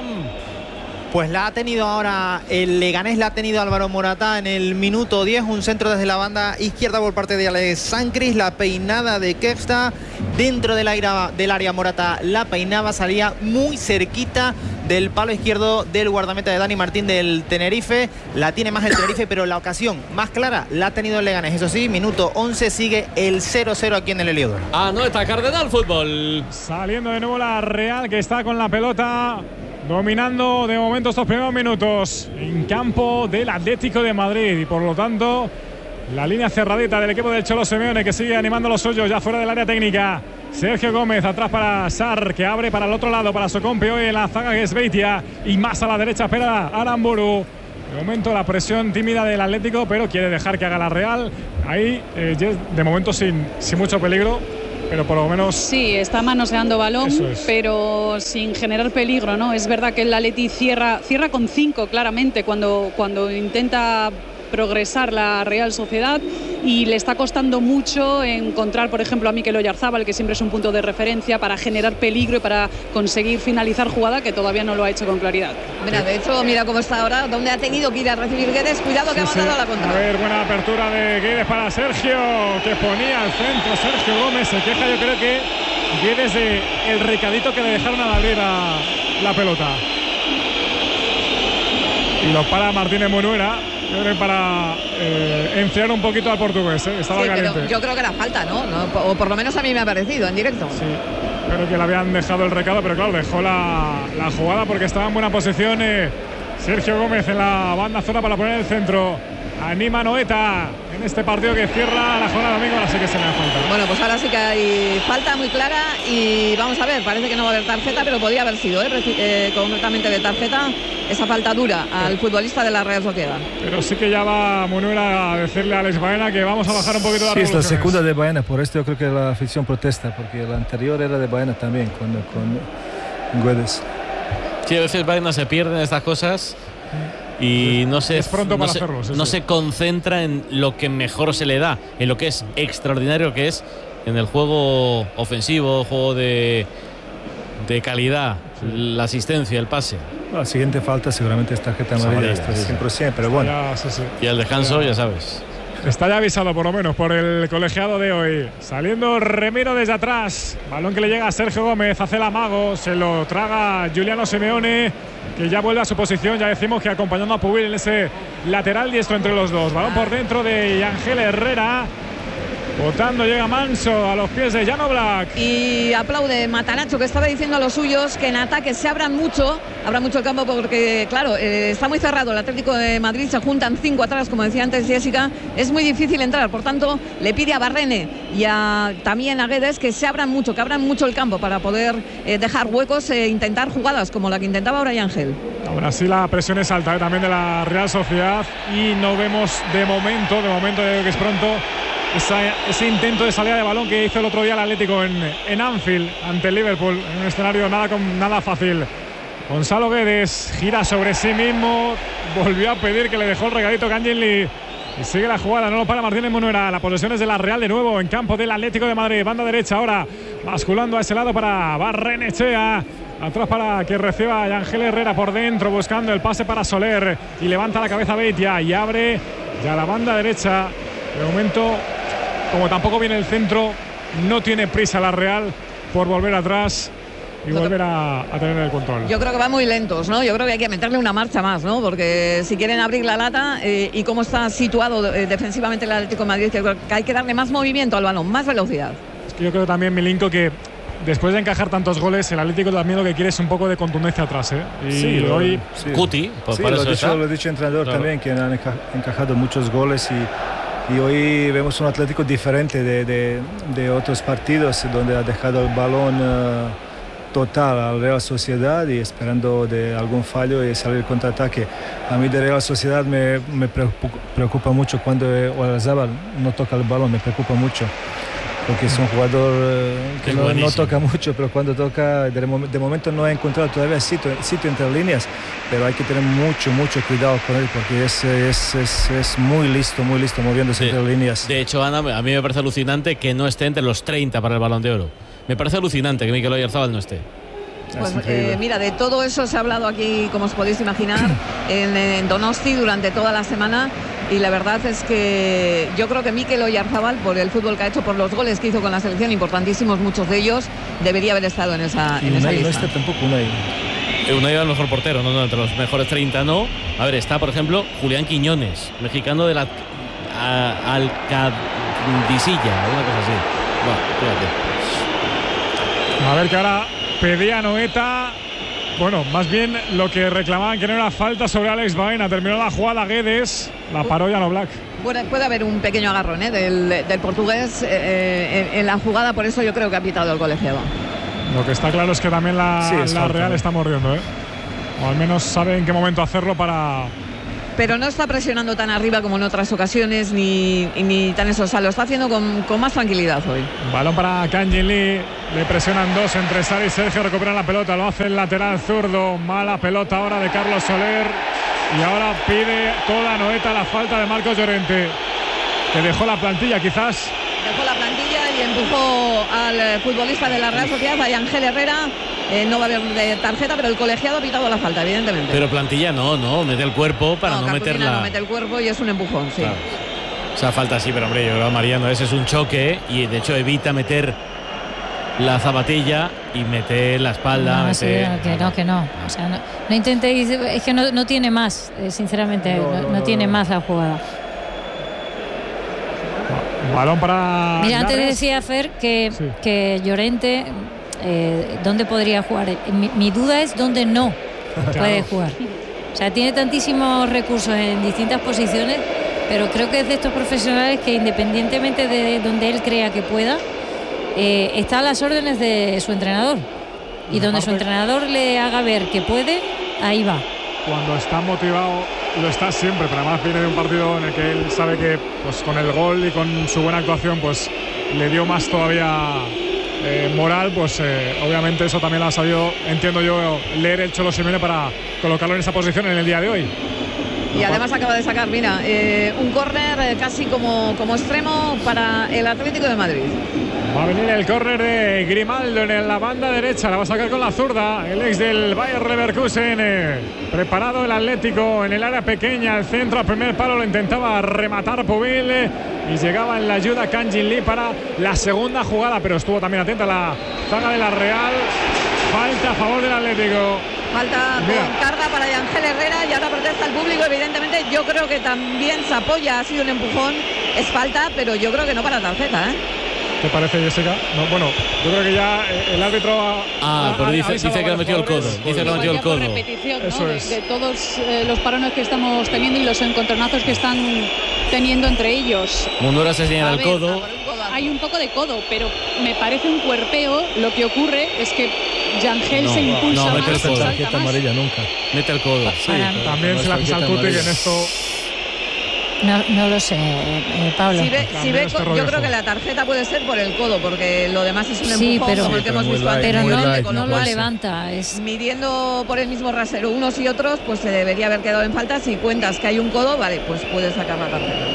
Pues la ha tenido ahora el Leganés, la ha tenido Álvaro Morata en el minuto diez, un centro desde la banda izquierda por parte de Alex Sancris, la peinada de Kevsta, dentro del área, del área Morata la peinaba, salía muy cerquita del palo izquierdo del guardameta de Dani Martín del Tenerife, la tiene más el Tenerife, pero la ocasión más clara la ha tenido el Leganés, eso sí, minuto once, sigue el cero cero aquí en el Heliodoro. Ah, no está Cardenal Fútbol. Saliendo de nuevo la Real, que está con la pelota, dominando de momento estos primeros minutos en campo del Atlético de Madrid y por lo tanto la línea cerradita del equipo del Cholo Simeone, que sigue animando los suyos ya fuera del área técnica. Sergio Gómez atrás para Sar, que abre para el otro lado para Socompe hoy en la zaga, que es Beitia, y más a la derecha espera Aramburu. De momento la presión tímida del Atlético, pero quiere dejar que haga la Real. Ahí eh, de momento sin, sin mucho peligro, pero por lo menos... Sí, está manoseando balón, es. pero sin generar peligro, ¿no? Es verdad que el Atleti cierra, cierra con cinco claramente cuando, cuando intenta progresar la Real Sociedad, y le está costando mucho encontrar, por ejemplo, a Mikel Oyarzábal, que siempre es un punto de referencia para generar peligro y para conseguir finalizar jugada, que todavía no lo ha hecho con claridad. Mira, de hecho, mira cómo está ahora, donde ha tenido que ir a recibir Guedes. Cuidado que sí, ha mandado sí. a la contra. A ver, buena apertura de Guedes para Sergio, que ponía al centro. Sergio Gómez se queja, yo creo que Guedes de el recadito que le dejaron al abrir a la pelota. Y lo para Martínez Munuera. Yo creo que para eh, enfriar un poquito al portugués, ¿eh? Estaba sí, caliente. Pero yo creo que era falta, ¿no? ¿no? O por lo menos a mí me ha parecido en directo. Sí, creo que le habían dejado el recado, pero claro, dejó la, la jugada porque estaba en buena posición eh, Sergio Gómez en la banda zona para poner el centro. Anima Noeta en este partido que cierra la jornada domingo. Ahora sí que se le da falta. Bueno, pues ahora sí que hay falta muy clara y vamos a ver, parece que no va a haber tarjeta, pero podría haber sido ¿eh? Eh, concretamente de tarjeta esa falta dura al futbolista de la Real Sociedad. Pero sí que ya va Munuera a decirle a Alex Baena que vamos a bajar un poquito las Sí, es la revoluciones. segunda de Baena, por esto yo creo que la afición protesta, porque la anterior era de Baena también con, con Guedes. Sí, a veces Baena se pierde en estas cosas y no se, es pronto no, para se, hacerlo, sí, no sí. se concentra en lo que mejor se le da, en lo que es extraordinario, que es en el juego ofensivo, juego de, de calidad, sí. La asistencia, el pase. La siguiente falta seguramente es tarjeta amarilla, esto es cien por ciento, pero bueno. Ya, sí, sí. Y al descanso, ya sabes. Está ya avisado por lo menos por el colegiado de hoy. Saliendo Remiro desde atrás. Balón que le llega a Sergio Gómez. Hace el amago. Se lo traga Giuliano Simeone, que ya vuelve a su posición. Ya decimos que acompañando a Pubil en ese lateral diestro entre los dos. Balón por dentro de Ángel Herrera. Botando, llega Manso a los pies de Jan Oblak. Y aplaude Matarazzo, que estaba diciendo a los suyos que en ataque se abran mucho, abran mucho el campo porque, claro, eh, está muy cerrado el Atlético de Madrid, se juntan cinco atrás, como decía antes Jessica, es muy difícil entrar, por tanto, le pide a Barrene y a, también a Guedes que se abran mucho, que abran mucho el campo para poder eh, dejar huecos e intentar jugadas como la que intentaba ahora Ángel. Ahora sí la presión es alta ¿eh? también de la Real Sociedad y no vemos de momento, de momento yo creo que es pronto, Esa, ese intento de salida de balón que hizo el otro día el Atlético en, en Anfield ante el Liverpool, en un escenario nada, con, nada fácil. Gonzalo Guedes gira sobre sí mismo, volvió a pedir que le dejó el regalito Cangelli y sigue la jugada, no lo para Martínez Munuera. La posesión es de la Real de nuevo en campo del Atlético de Madrid, banda derecha ahora, basculando a ese lado para Barrenechea. Atrás para que reciba a Ángel Herrera por dentro, buscando el pase para Soler y levanta la cabeza Beitia y abre ya la banda derecha. De momento, como tampoco viene el centro, no tiene prisa la Real por volver atrás y volver a, a tener el control. Yo creo que van muy lentos, ¿no? Yo creo que hay que meterle una marcha más, ¿no? Porque si quieren abrir la lata eh, y cómo está situado eh, defensivamente el Atlético de Madrid, que hay que darle más movimiento al balón, más velocidad. Es que yo creo también, Milinko, que después de encajar tantos goles, el Atlético también lo que quiere es un poco de contundencia atrás, ¿eh? Y sí, lo, hoy... Sí. Cuti, pues sí, para lo eso ha dicho, está. lo ha dicho el entrenador Claro. también, que han enca encajado muchos goles y, y hoy vemos un Atlético diferente de, de, de otros partidos donde ha dejado el balón uh, total al Real Sociedad y esperando de algún fallo y salir contraataque. A mí de Real Sociedad me, me preocupa, preocupa mucho cuando Oyarzábal no toca el balón, me preocupa mucho. Porque es un jugador eh, que no, no toca mucho, pero cuando toca, de, de momento no ha encontrado todavía sitio, sitio entre líneas, pero hay que tener mucho, mucho cuidado con él, porque es, es, es, es muy listo, muy listo moviéndose de, entre líneas. De hecho, Ana, a mí me parece alucinante que no esté entre los treinta para el Balón de Oro. Me parece alucinante que Mikel Oyarzábal no esté. Pues eh, mira, de todo eso se ha hablado aquí, como os podéis imaginar, en, en Donosti durante toda la semana. Y la verdad es que yo creo que Mikel Oyarzábal, por el fútbol que ha hecho, por los goles que hizo con la selección, importantísimos muchos de ellos, debería haber estado en esa, y en esa Unai lista. no está tampoco Unai. Unai era el mejor portero, no, no, entre los mejores treinta no. A ver, está por ejemplo Julián Quiñones, mexicano de la a, Alcadicilla, una cosa así. Bueno, fíjate. A ver que ahora pedía Noeta Bueno, más bien lo que reclamaban que no era falta sobre Alex Baena. Terminó la jugada Guedes, la paró Jan Oblak. Bueno, puede haber un pequeño agarrón ¿eh? del, del portugués eh, en, en la jugada, por eso yo creo que ha pitado el colegiado. Lo que está claro es que también la, Sí, es la falta, Real ¿eh? está mordiendo, ¿eh? O al menos sabe en qué momento hacerlo para... Pero no está presionando tan arriba como en otras ocasiones, ni, ni tan eso. O sea, lo está haciendo con, con más tranquilidad hoy. Balón para Kangin Lee. Le presionan dos entre Sari y Sergio. Recuperan la pelota. Lo hace el lateral zurdo. Mala pelota ahora de Carlos Soler. Y ahora pide toda Noeta la falta de Marcos Llorente, que dejó la plantilla quizás. Dejó la plantilla y empujó al eh, futbolista de la Real Sociedad, a Ángel Herrera. Eh, no va a haber de tarjeta, pero el colegiado ha pitado la falta, evidentemente. Pero plantilla no, no, mete el cuerpo para no, no meterla. No mete el cuerpo y es un empujón, sí. Claro. O sea, falta sí, pero hombre, yo creo, Mariano, ese es un choque y de hecho evita meter la zapatilla y meter la espalda. No, meter... sí, que no, que no. O sea, no, no intentéis, es que no, no tiene más, eh, sinceramente, no, no, no, no tiene más la jugada. Balón para... Mira, antes Narres. decía Fer que, Sí. que Llorente, eh, ¿dónde podría jugar? Mi, mi duda es dónde no puede jugar. O sea, tiene tantísimos recursos en distintas posiciones, pero creo que es de estos profesionales que independientemente de donde él crea que pueda, eh, está a las órdenes de su entrenador. Y donde su entrenador le haga ver que puede, ahí va. Cuando está motivado lo está siempre, pero además viene de un partido en el que él sabe que pues con el gol y con su buena actuación pues le dio más todavía eh, moral, pues eh, obviamente eso también lo ha sabido, entiendo yo, leer el Cholo Simeone para colocarlo en esa posición en el día de hoy. Y además acaba de sacar, mira, eh, un córner eh, casi como, como extremo para el Atlético de Madrid. Va a venir el córner de Grimaldo en la banda derecha, la va a sacar con la zurda, el ex del Bayer Leverkusen. Eh, preparado el Atlético en el área pequeña, el centro al primer palo, lo intentaba rematar Pubil eh, y llegaba en la ayuda Kangin Lee para la segunda jugada, pero estuvo también atenta la zaga de la Real. Falta a favor del Atlético. Falta Mira. con carga para Ángel Herrera y ahora protesta el público. Evidentemente yo creo que también se apoya, ha sido un empujón, es falta, pero yo creo que no para tarjeta, ¿eh? ¿Te parece, Jessica? No, bueno, yo creo que ya el árbitro ha, Ah, ha- pero ha dice, avisado dice que a ha los metido el codo. jugadores. Dice que ha metido el codo. repetición, ¿no? Eso de, es. de todos eh, los parones que estamos teniendo y los encontronazos que están teniendo entre ellos. Mundora se señala A el ver, codo. Hay un poco de codo, pero me parece un cuerpeo. Lo que ocurre es que Yangel se impulsa no, más, mete el codo. salta Tarjeta más. amarilla nunca. Mete el codo. Sí, Para- pero También no se la es pisa al tarjeta Cuti, que en amarilla. esto No, no lo sé, eh, Pablo. Si ve, si También ve es co- perro yo viejo. creo que la tarjeta puede ser por el codo, porque lo demás es un Sí, empujón pero- como el Sí, que pero hemos muy visto light, antes. Pero muy no, light, no no lo puede ser. levanta. Es, Midiendo por el mismo rasero unos y otros, pues se debería haber quedado en falta. Si cuentas que hay un codo, vale, pues puedes sacar la tarjeta.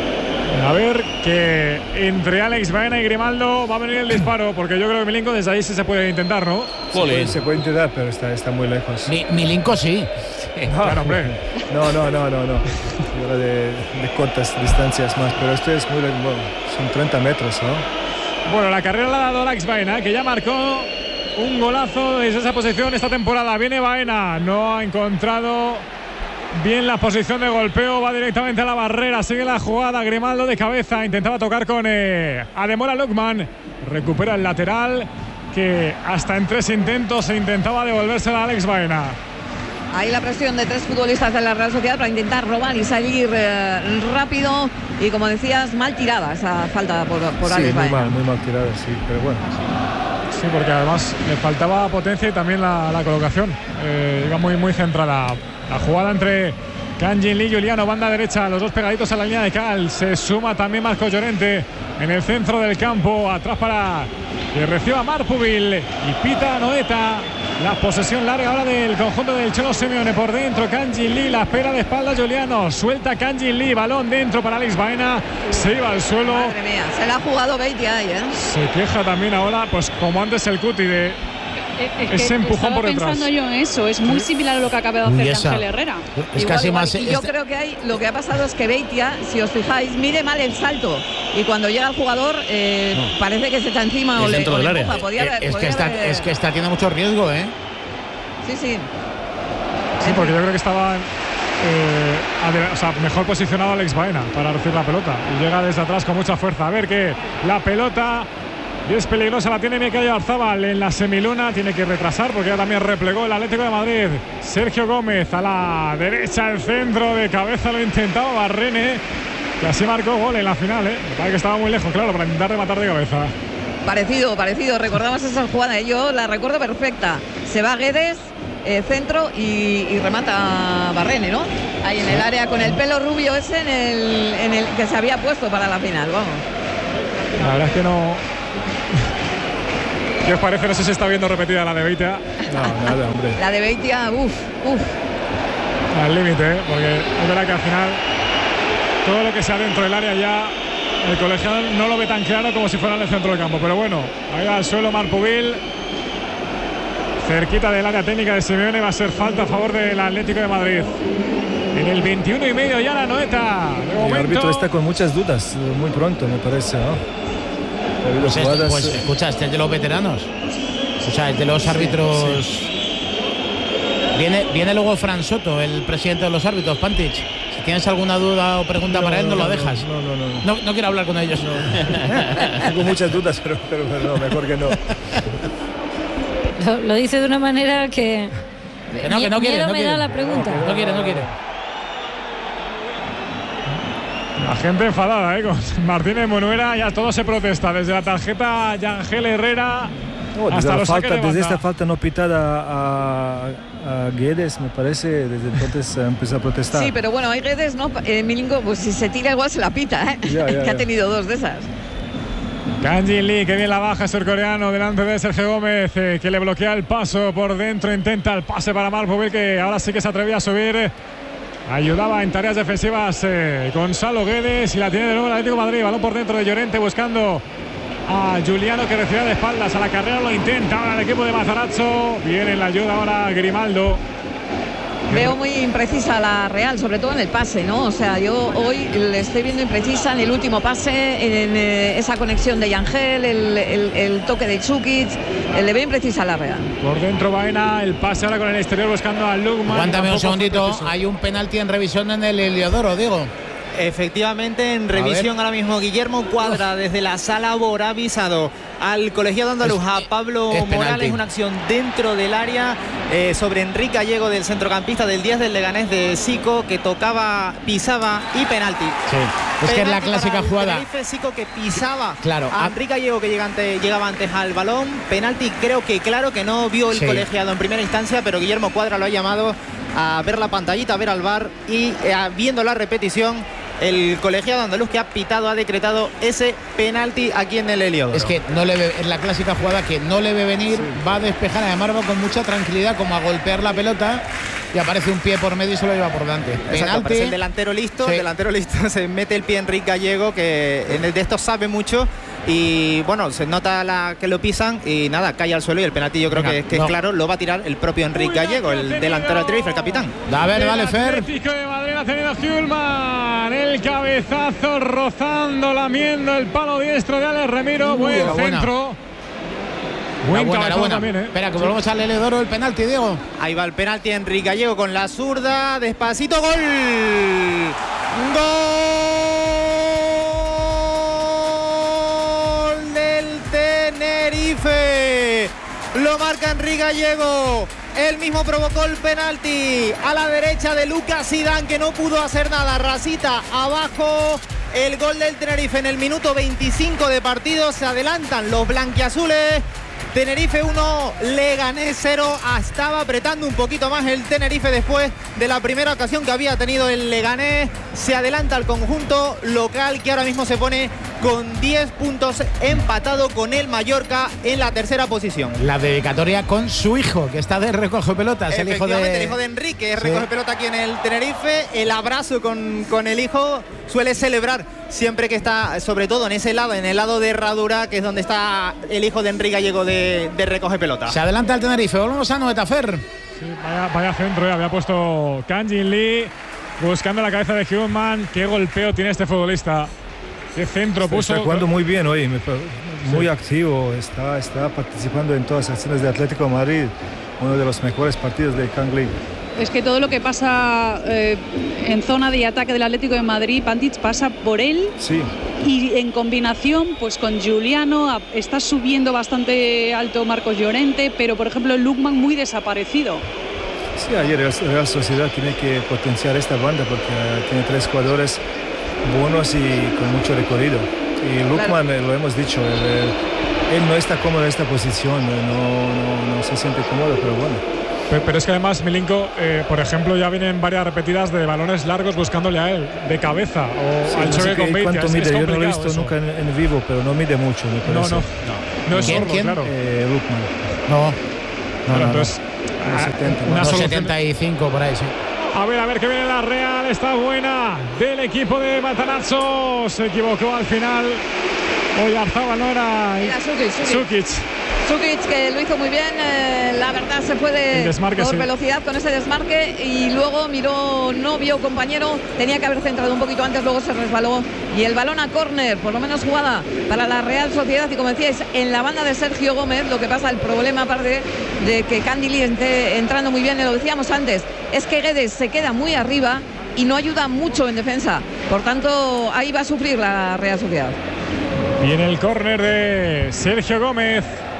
a ver que entre Alex Baena y Grimaldo va a venir el disparo, porque yo creo que Milinko desde ahí sí se puede intentar, ¿no? Se puede, se puede intentar, pero está, está muy lejos. Mi, Milinko sí. Claro, hombre. No, no, no, no, no. Yo era de, de cortas distancias más, pero esto es muy lejos. Bueno, son treinta metros, ¿no? Bueno, la carrera la ha dado Alex Baena, que ya marcó un golazo desde esa posición esta temporada. Viene Baena, no ha encontrado bien la posición de golpeo, va directamente a la barrera, sigue la jugada, Grimaldo de cabeza, intentaba tocar con eh, Ademola Lookman, recupera el lateral, que hasta en tres intentos se intentaba devolvérsela a Alex Baena. Ahí la presión de tres futbolistas de la Real Sociedad para intentar robar y salir eh, rápido. Y como decías, mal tirada esa falta por, por Sí, Alex muy Baena. mal, muy mal tirada, sí, pero bueno. Sí, porque además le faltaba potencia y también la, la colocación. Eh, iba muy, muy centrada. La jugada entre Kangin Lee y Juliano, banda derecha, los dos pegaditos a la línea de cal. Se suma también Marcos Llorente en el centro del campo. Atrás para que reciba Marpubil y pita Noeta. La posesión larga ahora del conjunto del Cholo Simeone por dentro. Kangin Lee, la espera de espalda Juliano. Suelta Kangin Lee, balón dentro para Alex Baena. Se iba al suelo. Madre mía, se la ha jugado Beitia ahí, ¿eh? Se queja también ahora, pues como antes el Cuti, de Es que ese empujón estaba por detrás. pensando yo en eso, es muy similar a lo que acaba de Uy, hacer esa. Ángel Herrera. Es Igual, casi igual. más. Y yo este- creo que hay, lo que ha pasado es que Beitia, si os fijáis, mide mal el salto. Y cuando llega el jugador, eh, No. parece que se está encima o El le, centro o le del área. empuja. Podía Eh, haber- es, que podía está, haber- es que está tiene mucho riesgo, ¿eh? Sí, sí. Sí, porque yo creo que estaba eh, ade- o sea, mejor posicionado Alex Baena para recibir la pelota. Y llega desde atrás con mucha fuerza. A ver que la pelota Y es peligrosa, la tiene Mikel Oyarzabal en la semiluna. Tiene que retrasar porque ya también replegó el Atlético de Madrid. Sergio Gómez a la derecha, el centro de cabeza lo intentaba Barrene, que así marcó gol en la final, ¿eh? Me parece que estaba muy lejos, claro, para intentar rematar de cabeza. Parecido, parecido. Recordamos esa jugada, yo la recuerdo perfecta. Se va Guedes, eh, centro y, y remata Barrene, ¿no? Ahí en el área con el pelo rubio ese en el, en el que se había puesto para la final, vamos. La verdad es que no... ¿Qué os parece? No sé si se está viendo repetida la de Beitia. No, nada, hombre. La de Beitia, uff, uff. Al límite, ¿eh? Porque es verdad que al final todo lo que sea dentro del área ya el colegiado no lo ve tan claro como si fuera en el centro del campo. Pero bueno, ahí va al suelo Marpubil, cerquita del área técnica de Simeone. Va a ser falta a favor del Atlético de Madrid. En el veintiuno y medio ya la Noeta. De momento... El árbitro está con muchas dudas, muy pronto me parece, ¿no? Pues, este, pues escucha, este es de los veteranos. O sea, es de los árbitros. Sí. Viene, viene luego Fran Soto, el presidente de los árbitros, Pantich. Si tienes alguna duda o pregunta no, para él, no, no lo dejas. No, no, no. No, no, no quiero hablar con ellos. No. Tengo muchas dudas, pero, pero, pero no, mejor que no. Lo, lo dice de una manera que. Que no, que no quiere. No me quiere. da la pregunta. No, no quiere, no quiere. La gente enfadada, ¿eh? Con Martínez Munuera, ya todo se protesta. Desde la tarjeta Yangel Herrera no, desde hasta los falta, saques de desde banda. esta falta no pitada a, a Guedes, me parece, desde entonces empezó a protestar. Sí, pero bueno, hay Guedes, ¿no? Eh, Milinko, pues si se tira igual se la pita, ¿eh? Ya, ya, que ya. ha tenido dos de esas. Kang-Jin Lee, que bien la baja surcoreano delante de Sergio Gómez, eh, que le bloquea el paso por dentro, intenta el pase para Marpubil, que ahora sí que se atrevía a subir. Ayudaba en tareas defensivas eh, Gonzalo Guedes y la tiene de nuevo el Atlético de Madrid. Balón por dentro de Llorente buscando a Giuliano, que recibe de espaldas a la carrera. Lo intenta ahora el equipo de Matarazzo. Viene la ayuda ahora Grimaldo. Veo muy imprecisa la Real, sobre todo en el pase, ¿no? O sea, yo hoy le estoy viendo imprecisa en el último pase, en eh, esa conexión de Yangel, el, el, el toque de Chukic, eh, le veo imprecisa a la Real. Por dentro Baena, el pase ahora con el exterior buscando a Lukman. Aguántame un segundito, hay un penalti en revisión en el Heliodoro, Diego. Efectivamente, en revisión ahora mismo Guillermo Cuadra desde la sala Bor ha avisado al colegiado andaluz, a Pablo Morales, una acción dentro del área eh, sobre Enrique Gallego, del centrocampista del diez del Leganés de Zico, que tocaba, pisaba y penalti. Sí, es penalti que es la clásica jugada. Zico que pisaba claro, a Enrique Gallego, que llega ante, llegaba antes al balón. Penalti, creo que claro que no vio el sí. colegiado en primera instancia, pero Guillermo Cuadra lo ha llamado a ver la pantallita, a ver al V A R y eh, viendo la repetición, el colegiado andaluz que ha pitado, ha decretado ese penalti aquí en el Heliodoro. Es que no le ve, es la clásica jugada que no le ve venir, sí. va a despejar, además va con mucha tranquilidad como a golpear la pelota y aparece un pie por medio y se lo lleva por delante. Exacto, penalti. Aparece el delantero listo, sí. el delantero listo, se mete el pie Enrique Gallego, que en el de estos sabe mucho. Y bueno, se nota la, que lo pisan y nada, cae al suelo y el penalti yo creo Venga, que, que no. es claro, lo va a tirar el propio Enrique Gallego, el delantero del Tenerife, el capitán. A ver, dale, Fer. Atlético de Madrid ha tenido Hjulman, el cabezazo rozando, lamiendo el palo diestro de Alex Remiro, buen Uy, centro. Buen cabezazo también, ¿eh? Espera, que sí. volvemos al Heliodoro, el penalti, Diego. Ahí va el penalti, Enrique Gallego con la zurda, despacito, gol. Gol del Tenerife. Lo marca Enrique Gallego. Él mismo provocó el penalti a la derecha de Lucas Zidane, que no pudo hacer nada. Rasita abajo. El gol del Tenerife en el minuto veinticinco de partido. Se adelantan los blanquiazules. Tenerife uno, Leganés cero. Estaba apretando un poquito más el Tenerife después de la primera ocasión que había tenido el Leganés. Se adelanta el conjunto local, que ahora mismo se pone con diez puntos, empatado con el Mallorca en la tercera posición. La dedicatoria con su hijo, que está de recoge pelotas, el hijo de... el hijo de Enrique, recoge sí. pelota aquí en el Tenerife. El abrazo con, con el hijo suele celebrar siempre que está, sobre todo en ese lado, en el lado de herradura, que es donde está el hijo de Enrique Gallego de, de recoge pelota. Se adelanta el Tenerife, volvemos a Noeta, Fer. Sí, vaya, vaya centro, eh. había puesto Kang-Jin Lee buscando la cabeza de Hjulman. Qué golpeo tiene este futbolista. Qué centro está, puso. Está jugando muy bien hoy, muy sí. activo, está, está participando en todas las acciones de Atlético de Madrid, uno de los mejores partidos de Kang Lee. es que todo lo que pasa eh, en zona de ataque del Atlético de Madrid, Pantic pasa por él. Sí. Y en combinación pues con Giuliano, está subiendo bastante alto Marcos Llorente, pero por ejemplo Lookman muy desaparecido. Sí, ayer el Real Sociedad tiene que potenciar esta banda porque tiene tres jugadores buenos y con mucho recorrido. Y Lookman, claro, lo hemos dicho, él, él no está cómodo en esta posición, no, no, no se siente cómodo, pero bueno. Pero, pero es que además Milinko, eh, por ejemplo, ya vienen varias repetidas de balones largos buscándole a él, de cabeza o sí, al choque no sé con Beitia. ¿Cuánto mide? Yo no lo he visto eso. nunca en, en vivo, pero no mide mucho, me parece. No, no, no, no es ¿Quién, sordo, ¿quién? claro. Eh, Lookman. No, no, bueno, no, entonces, no. Ah, setenta, una no, solución... setenta y cinco por ahí, sí. A ver, a ver que viene la Real, está buena del equipo de Matarazzo. Se equivocó al final. Oyarzábal no era. Era Sukic. Sukic. Sukic, que lo hizo muy bien, eh, la verdad se fue de desmarque, por sí. velocidad con ese desmarque y luego miró, no vio compañero, tenía que haber centrado un poquito antes, luego se resbaló y el balón a córner, por lo menos jugada para la Real Sociedad y como decíais, en la banda de Sergio Gómez. Lo que pasa, el problema aparte de que Candili esté entrando muy bien, y lo decíamos antes, es que Guedes se queda muy arriba y no ayuda mucho en defensa, por tanto ahí va a sufrir la Real Sociedad. Viene el córner de Sergio Gómez.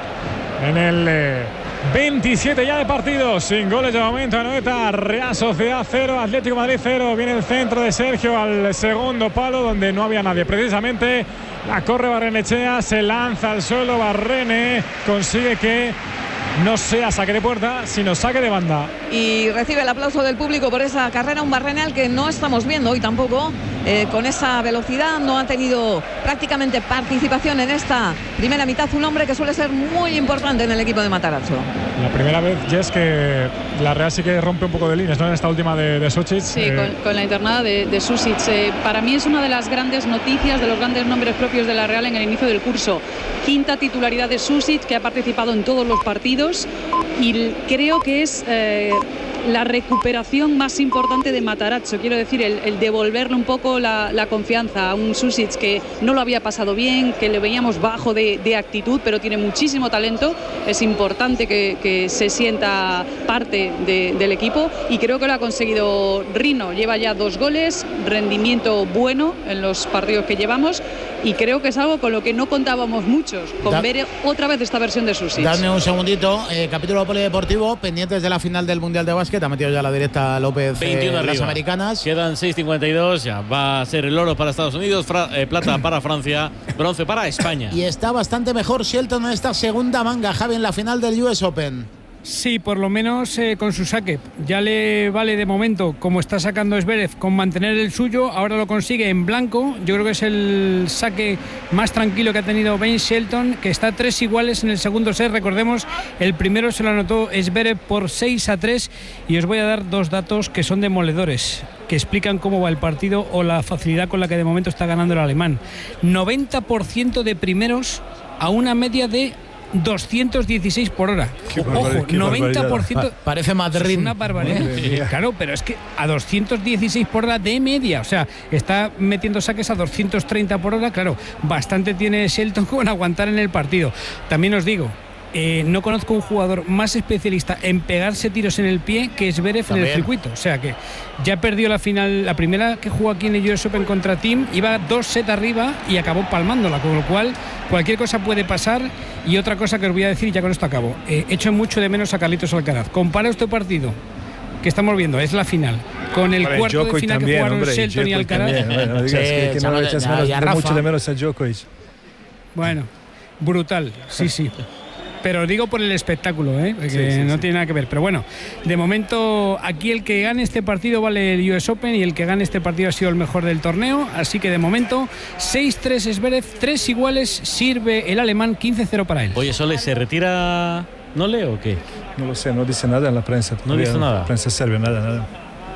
En el eh, veintisiete ya de partido, sin goles de momento. Anoeta Real Sociedad cero, Atlético Madrid cero. Viene el centro de Sergio al segundo palo, donde no había nadie. Precisamente la corre Barrenechea, se lanza al suelo. Barrene consigue que no sea saque de puerta, sino saque de banda. Y recibe el aplauso del público por esa carrera. Un Barrene al que no estamos viendo hoy tampoco. Eh, con esa velocidad, no ha tenido prácticamente participación en esta primera mitad, un hombre que suele ser muy importante en el equipo de Matarazzo. La primera vez, Jess, que la Real sí que rompe un poco de líneas, ¿no? En esta última de, de Susic. Sí, eh... con, con la internada de, de Susic. Eh, para mí es una de las grandes noticias, de los grandes nombres propios de la Real en el inicio del curso. Quinta titularidad de Susic, que ha participado en todos los partidos y creo que es... Eh, la recuperación más importante de Matarazzo, quiero decir, el, el devolverle un poco la, la confianza a un Susic que no lo había pasado bien, que le veíamos bajo de, de actitud, pero tiene muchísimo talento. Es importante que, que se sienta parte de, del equipo y creo que lo ha conseguido Rino. Lleva ya dos goles, rendimiento bueno en los partidos que llevamos y creo que es algo con lo que no contábamos muchos, con da, ver otra vez esta versión de Susic. Dame un segundito, eh, capítulo polideportivo, pendientes de la final del Mundial de Básquet. Ha metido ya la directa López, veintiuno eh, arriba. Las americanas. Quedan seis cincuenta y dos, ya va a ser el oro para Estados Unidos, fra, eh, plata para Francia, bronce para España. Y está bastante mejor Shelton en esta segunda manga, Javi, en la final del U S Open. Sí, por lo menos eh, con su saque. Ya le vale de momento, como está sacando Zverev, con mantener el suyo. Ahora lo consigue en blanco. Yo creo que es el saque más tranquilo que ha tenido Ben Shelton, que está tres iguales en el segundo set. Recordemos, el primero se lo anotó Zverev por seis a tres. Y os voy a dar dos datos que son demoledores, que explican cómo va el partido o la facilidad con la que de momento está ganando el alemán. noventa por ciento de primeros a una media de doscientos dieciséis por hora. Ojo, noventa por ciento. Pa parece Madrid. Es una barbaridad. Claro, pero es que a doscientos dieciséis por hora de media. O sea, está metiendo saques a doscientos treinta por hora. Claro, bastante tiene Shelton con aguantar en el partido. También os digo, Eh, no conozco un jugador más especialista en pegarse tiros en el pie que Zverev en el circuito. O sea que ya perdió la final, la primera que jugó aquí en el U S Open contra Thiem, iba dos sets arriba y acabó palmándola, con lo cual cualquier cosa puede pasar. Y otra cosa que os voy a decir, ya con esto acabo, eh, echo mucho de menos a Carlitos Alcaraz. Compara este partido que estamos viendo, es la final, con el hombre, cuarto Djokovic de final también, que jugaron hombre, Shelton y Alcaraz. También, no digas sí, que, que no lo echas menos, de mucho de menos a Djokovic. Bueno, brutal, sí, sí. Pero digo por el espectáculo, ¿eh? que sí, sí, no sí. tiene nada que ver. Pero bueno, de momento aquí el que gane este partido vale el U S Open y el que gane este partido ha sido el mejor del torneo. Así que de momento seis tres Zverev, tres iguales, sirve el alemán, quince cero para él. Oye, Sole, ¿se retira Nole o qué? No lo sé, no dice nada en la prensa. No dice nada. La prensa serbia, nada, nada.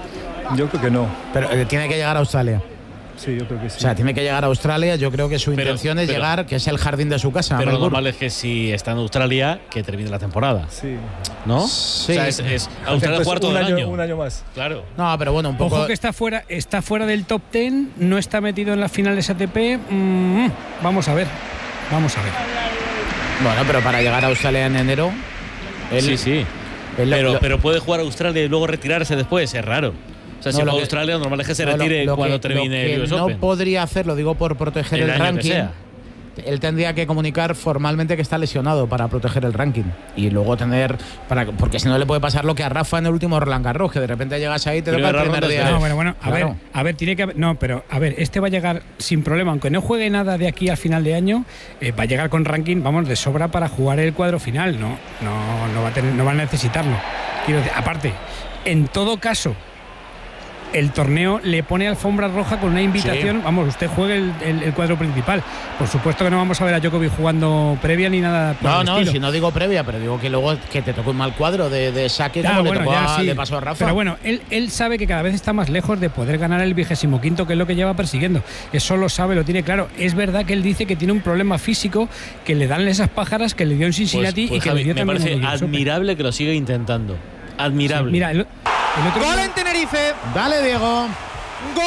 Yo creo que no. Pero eh, tiene que llegar a Australia. Sí, yo creo que sí. O sea, tiene que llegar a Australia. Yo creo que su pero, intención es pero, llegar, que es el jardín de su casa. Pero lo normal es que si está en Australia, que termine la temporada. Sí. ¿No? Sí. O sea, es, es Australia cuarto un del año, año. Un año más. Claro. No, pero bueno, un poco. Ojo que está fuera, está fuera del top diez, no está metido en las finales A T P. Mm, vamos a ver. Vamos a ver. Bueno, pero para llegar a Australia en enero. Él, sí, sí. Pero, lo, pero puede jugar Australia y luego retirarse después, es raro. O sea, no, si juega Australia, lo normal es que se retire no, lo, lo cuando que, termine lo el U S no Open. No podría hacerlo, digo, por proteger el, el ranking. Él tendría que comunicar formalmente que está lesionado para proteger el ranking y luego tener para porque si no le puede pasar lo que a Rafa en el último Roland Garros, que de repente llegas ahí y te toca el primer día. No, bueno, bueno, a claro. ver, a ver, tiene que haber, no, pero a ver, este va a llegar sin problema, aunque no juegue nada de aquí al final de año, eh, va a llegar con ranking, vamos, de sobra para jugar el cuadro final, no, no, no va a tener, no va a necesitarlo. Quiero decir, aparte, en todo caso, el torneo le pone alfombra roja con una invitación. Sí. Vamos, usted juegue el, el, el cuadro principal. Por supuesto que no vamos a ver a Djokovic jugando previa ni nada. Por no, el no, estilo. Si no digo previa, pero digo que luego que te tocó un mal cuadro de, de saque ya, como bueno, le, tocó ya, a, sí. le pasó a Rafa. Pero bueno, él, él sabe que cada vez está más lejos de poder ganar el vigésimo quinto, que es lo que lleva persiguiendo. Eso lo sabe, lo tiene claro. Es verdad que él dice que tiene un problema físico, que le dan esas pájaras que le dio en Cincinnati pues, pues, y que Javi, le dio me también parece admirable que lo siga intentando. Admirable. Sí, mira, el, el otro ¡Gol día... en Tenerife! Dale, Diego. ¡Gol!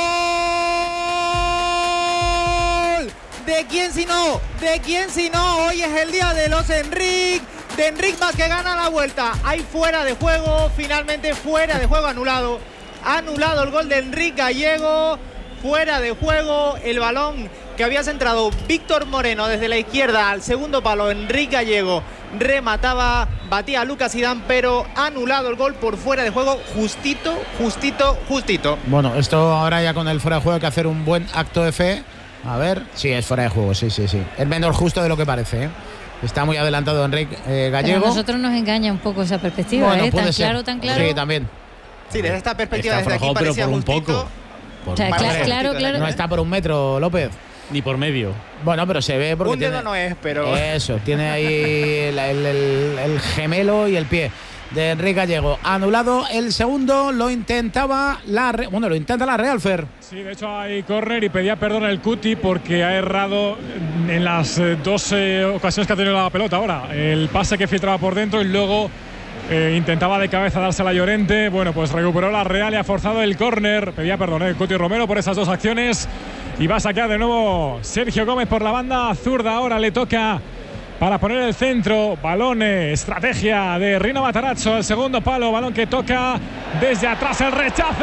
¿De quién si no? ¿De quién si no? Hoy es el día de los Enric. De Enric más que gana la vuelta. Hay fuera de juego, finalmente fuera de juego anulado. Anulado el gol de Enric Gallego. Fuera de juego el balón que había centrado Víctor Moreno desde la izquierda al segundo palo. Enric Gallego remataba, batía a Lucas Zidane, pero anulado el gol por fuera de juego, justito, justito, justito. Bueno, esto ahora ya con el fuera de juego hay que hacer un buen acto de fe. A ver, sí, es fuera de juego, sí, sí, sí. Es menos justo de lo que parece, ¿eh? Está muy adelantado Enrique eh, Gallego. Pero a nosotros nos engaña un poco esa perspectiva, bueno, ¿eh? Tan ser. claro, tan claro. Sí, también. Sí, desde esta perspectiva, está desde aquí parecía pero por justito. un poco. Por o sea, un claro, poco. claro, claro. No está por un metro, López. Ni por medio. Bueno, pero se ve porque un dedo tiene, no es, pero... Eso, tiene ahí el, el, el, el gemelo y el pie de Enrique Gallego. Anulado el segundo, lo intentaba la... Re... Bueno, lo intenta la Real, Fer. Sí, de hecho hay córner y pedía perdón el Cuti porque ha errado en las eh, dos eh, ocasiones que ha tenido la pelota ahora. El pase que filtraba por dentro y luego eh, intentaba de cabeza dársela a Llorente. Bueno, pues recuperó la Real y ha forzado el córner. Pedía perdón el Cuti Romero por esas dos acciones. Y va a sacar de nuevo Sergio Gómez por la banda zurda. Ahora le toca para poner el centro. Balón, eh, estrategia de Rino Matarazzo. El segundo palo, balón que toca desde atrás. El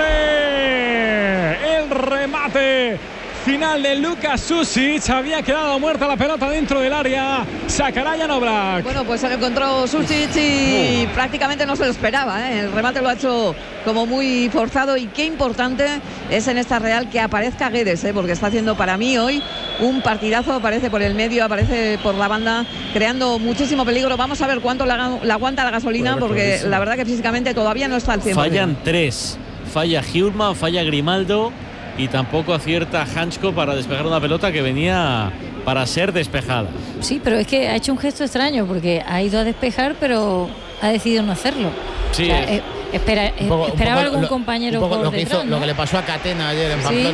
rechace. El remate final de Luka Susic. Había quedado muerta la pelota dentro del área. Sacará Jan Oblak. Bueno, pues se lo encontró Susic y uh. prácticamente no se lo esperaba, ¿eh? El remate lo ha hecho como muy forzado y qué importante es en esta Real que aparezca Guedes, ¿eh? Porque está haciendo para mí hoy un partidazo. Aparece por el medio, aparece por la banda, creando muchísimo peligro. Vamos a ver cuánto la, la aguanta la gasolina, porque la verdad que físicamente todavía no está al cien por ciento. Fallan tres. Falla Hjulman, falla Grimaldo y tampoco acierta Hansko para despejar una pelota que venía para ser despejada. Sí, pero es que ha hecho un gesto extraño porque ha ido a despejar, pero ha decidido no hacerlo. Sí, o sea, es... eh, espera, un poco, esperaba un poco algún lo, compañero un poco por lo que detrás, hizo, ¿no? lo que le pasó a Catena ayer en sí. Pamplona.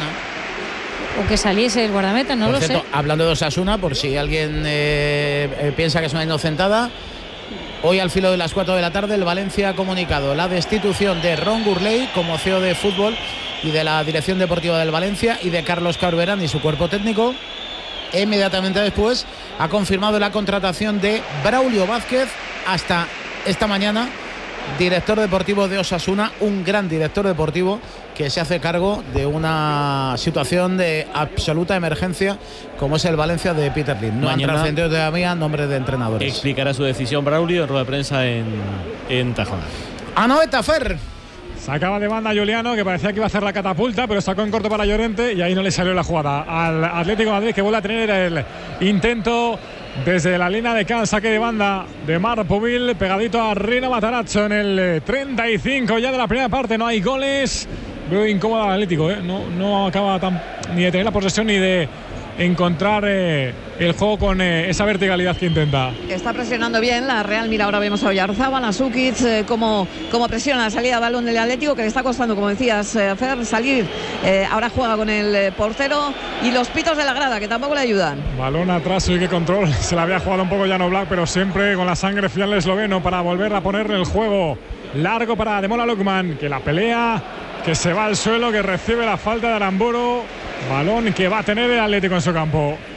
O que saliese el guardameta, no por lo cierto, sé. Hablando de Osasuna, por si alguien eh, eh, piensa que es una inocentada, hoy al filo de las cuatro de la tarde el Valencia ha comunicado la destitución de Ron Gurley como C E O de fútbol y de la dirección deportiva del Valencia y de Carlos Carverán y su cuerpo técnico. E inmediatamente después ha confirmado la contratación de Braulio Vázquez, hasta esta mañana director deportivo de Osasuna, un gran director deportivo que se hace cargo de una situación de absoluta emergencia como es el Valencia de Peter Lim. No Mañana han trascendido todavía nombres de entrenadores. Explicará su decisión Braulio en rueda de prensa en, en Tajona. Anoeta, Fer. Sacaba de banda Juliano, que parecía que iba a hacer la catapulta, pero sacó en corto para Llorente y ahí no le salió la jugada al Atlético de Madrid, que vuelve a tener el intento desde la línea de Can, saque de banda de Marpovil, pegadito a Rino Matarazzo en el treinta y cinco ya de la primera parte. No hay goles. Veo incómodo al Atlético, ¿eh? no, no acaba tan, ni de tener la posesión ni de encontrar eh, el juego con eh, esa verticalidad que intenta. Está presionando bien la Real. Mira, ahora vemos a Oyarzábal, a Sukic, eh, como, como presiona la salida de balón del Atlético, que le está costando, como decías, eh, Fer, salir. Eh, ahora juega con el eh, portero y los pitos de la grada, que tampoco le ayudan. Balón atrás y que control. Se la había jugado un poco Jan Oblak, pero siempre con la sangre fría al esloveno para volver a poner el juego largo para Demola Lookman, que la pelea, que se va al suelo, que recibe la falta de Aramburu. Balón que va a tener el Atlético en su campo.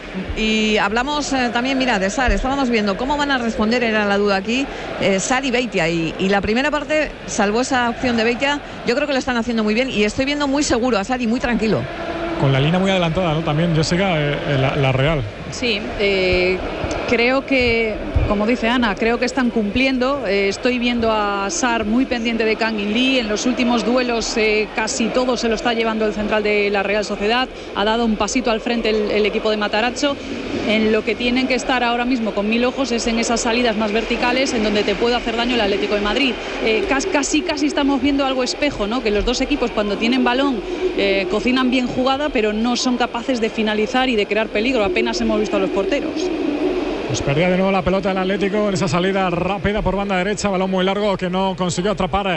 Y hablamos eh, también, mira, de Sar. Estábamos viendo cómo van a responder, era la duda aquí, eh, Sar y Beitia. Y, y la primera parte, salvo esa opción de Beitia, yo creo que lo están haciendo muy bien. Y estoy viendo muy seguro a Sar y muy tranquilo. Con la línea muy adelantada, ¿no? También, Jessica, eh, la, la Real. Sí, eh, creo que, como dice Ana, creo que están cumpliendo. Eh, estoy viendo a Sar muy pendiente de Kang In Lee. En los últimos duelos eh, casi todo se lo está llevando el central de la Real Sociedad. Ha dado un pasito al frente el, el equipo de Matarazzo. En lo que tienen que estar ahora mismo con mil ojos es en esas salidas más verticales en donde te puede hacer daño el Atlético de Madrid. Eh, casi, casi estamos viendo algo espejo, ¿no? Que los dos equipos cuando tienen balón eh, cocinan bien jugada, pero no son capaces de finalizar y de crear peligro. Apenas hemos visto a los porteros. Pues perdía de nuevo la pelota el Atlético en esa salida rápida por banda derecha, balón muy largo que no consiguió atrapar